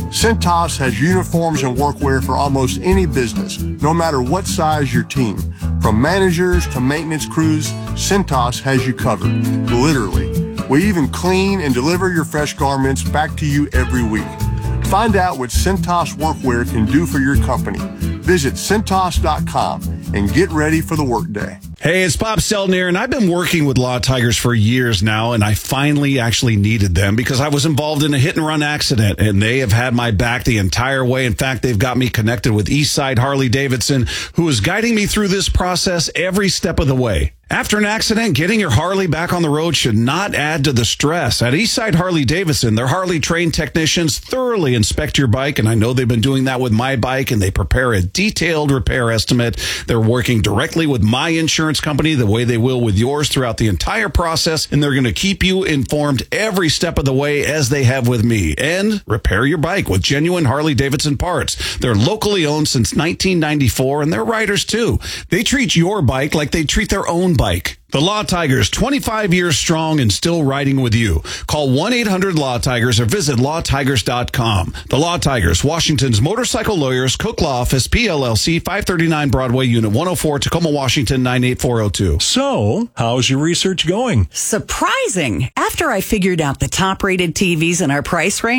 Speaker 26: Cintas has uniforms and workwear for almost any business, no matter what size your team. From managers to maintenance crews, Cintas has you covered, literally. We even clean and deliver your fresh garments back to you every week. Find out what Cintas Workwear can do for your company. Visit Cintas dot com and get ready for the workday.
Speaker 23: Hey, it's Bob Selden here, and I've been working with Law Tigers for years now, and I finally actually needed them because I was involved in a hit-and-run accident, and they have had my back the entire way. In fact, they've got me connected with Eastside Harley-Davidson, who is guiding me through this process every step of the way. After an accident, getting your Harley back on the road should not add to the stress. At Eastside Harley-Davidson, their Harley-trained technicians thoroughly inspect your bike, and I know they've been doing that with my bike, and they prepare a detailed repair estimate. They're working directly with my insurance company the way they will with yours throughout the entire process, and they're going to keep you informed every step of the way as they have with me. And repair your bike with genuine Harley-Davidson parts. They're locally owned since nineteen ninety-four, and they're riders too. They treat your bike like they treat their own bike. The Law Tigers, twenty-five years strong and still riding with you. Call one eight hundred law tigers or visit law tigers dot com. The Law Tigers, Washington's motorcycle lawyers, Cook Law Office, P L L C, five thirty-nine Broadway, Unit one oh four, Tacoma, Washington, nine eight four oh two.
Speaker 4: So, how's your research going?
Speaker 6: Surprising. After I figured out the top-rated T Vs in our price range,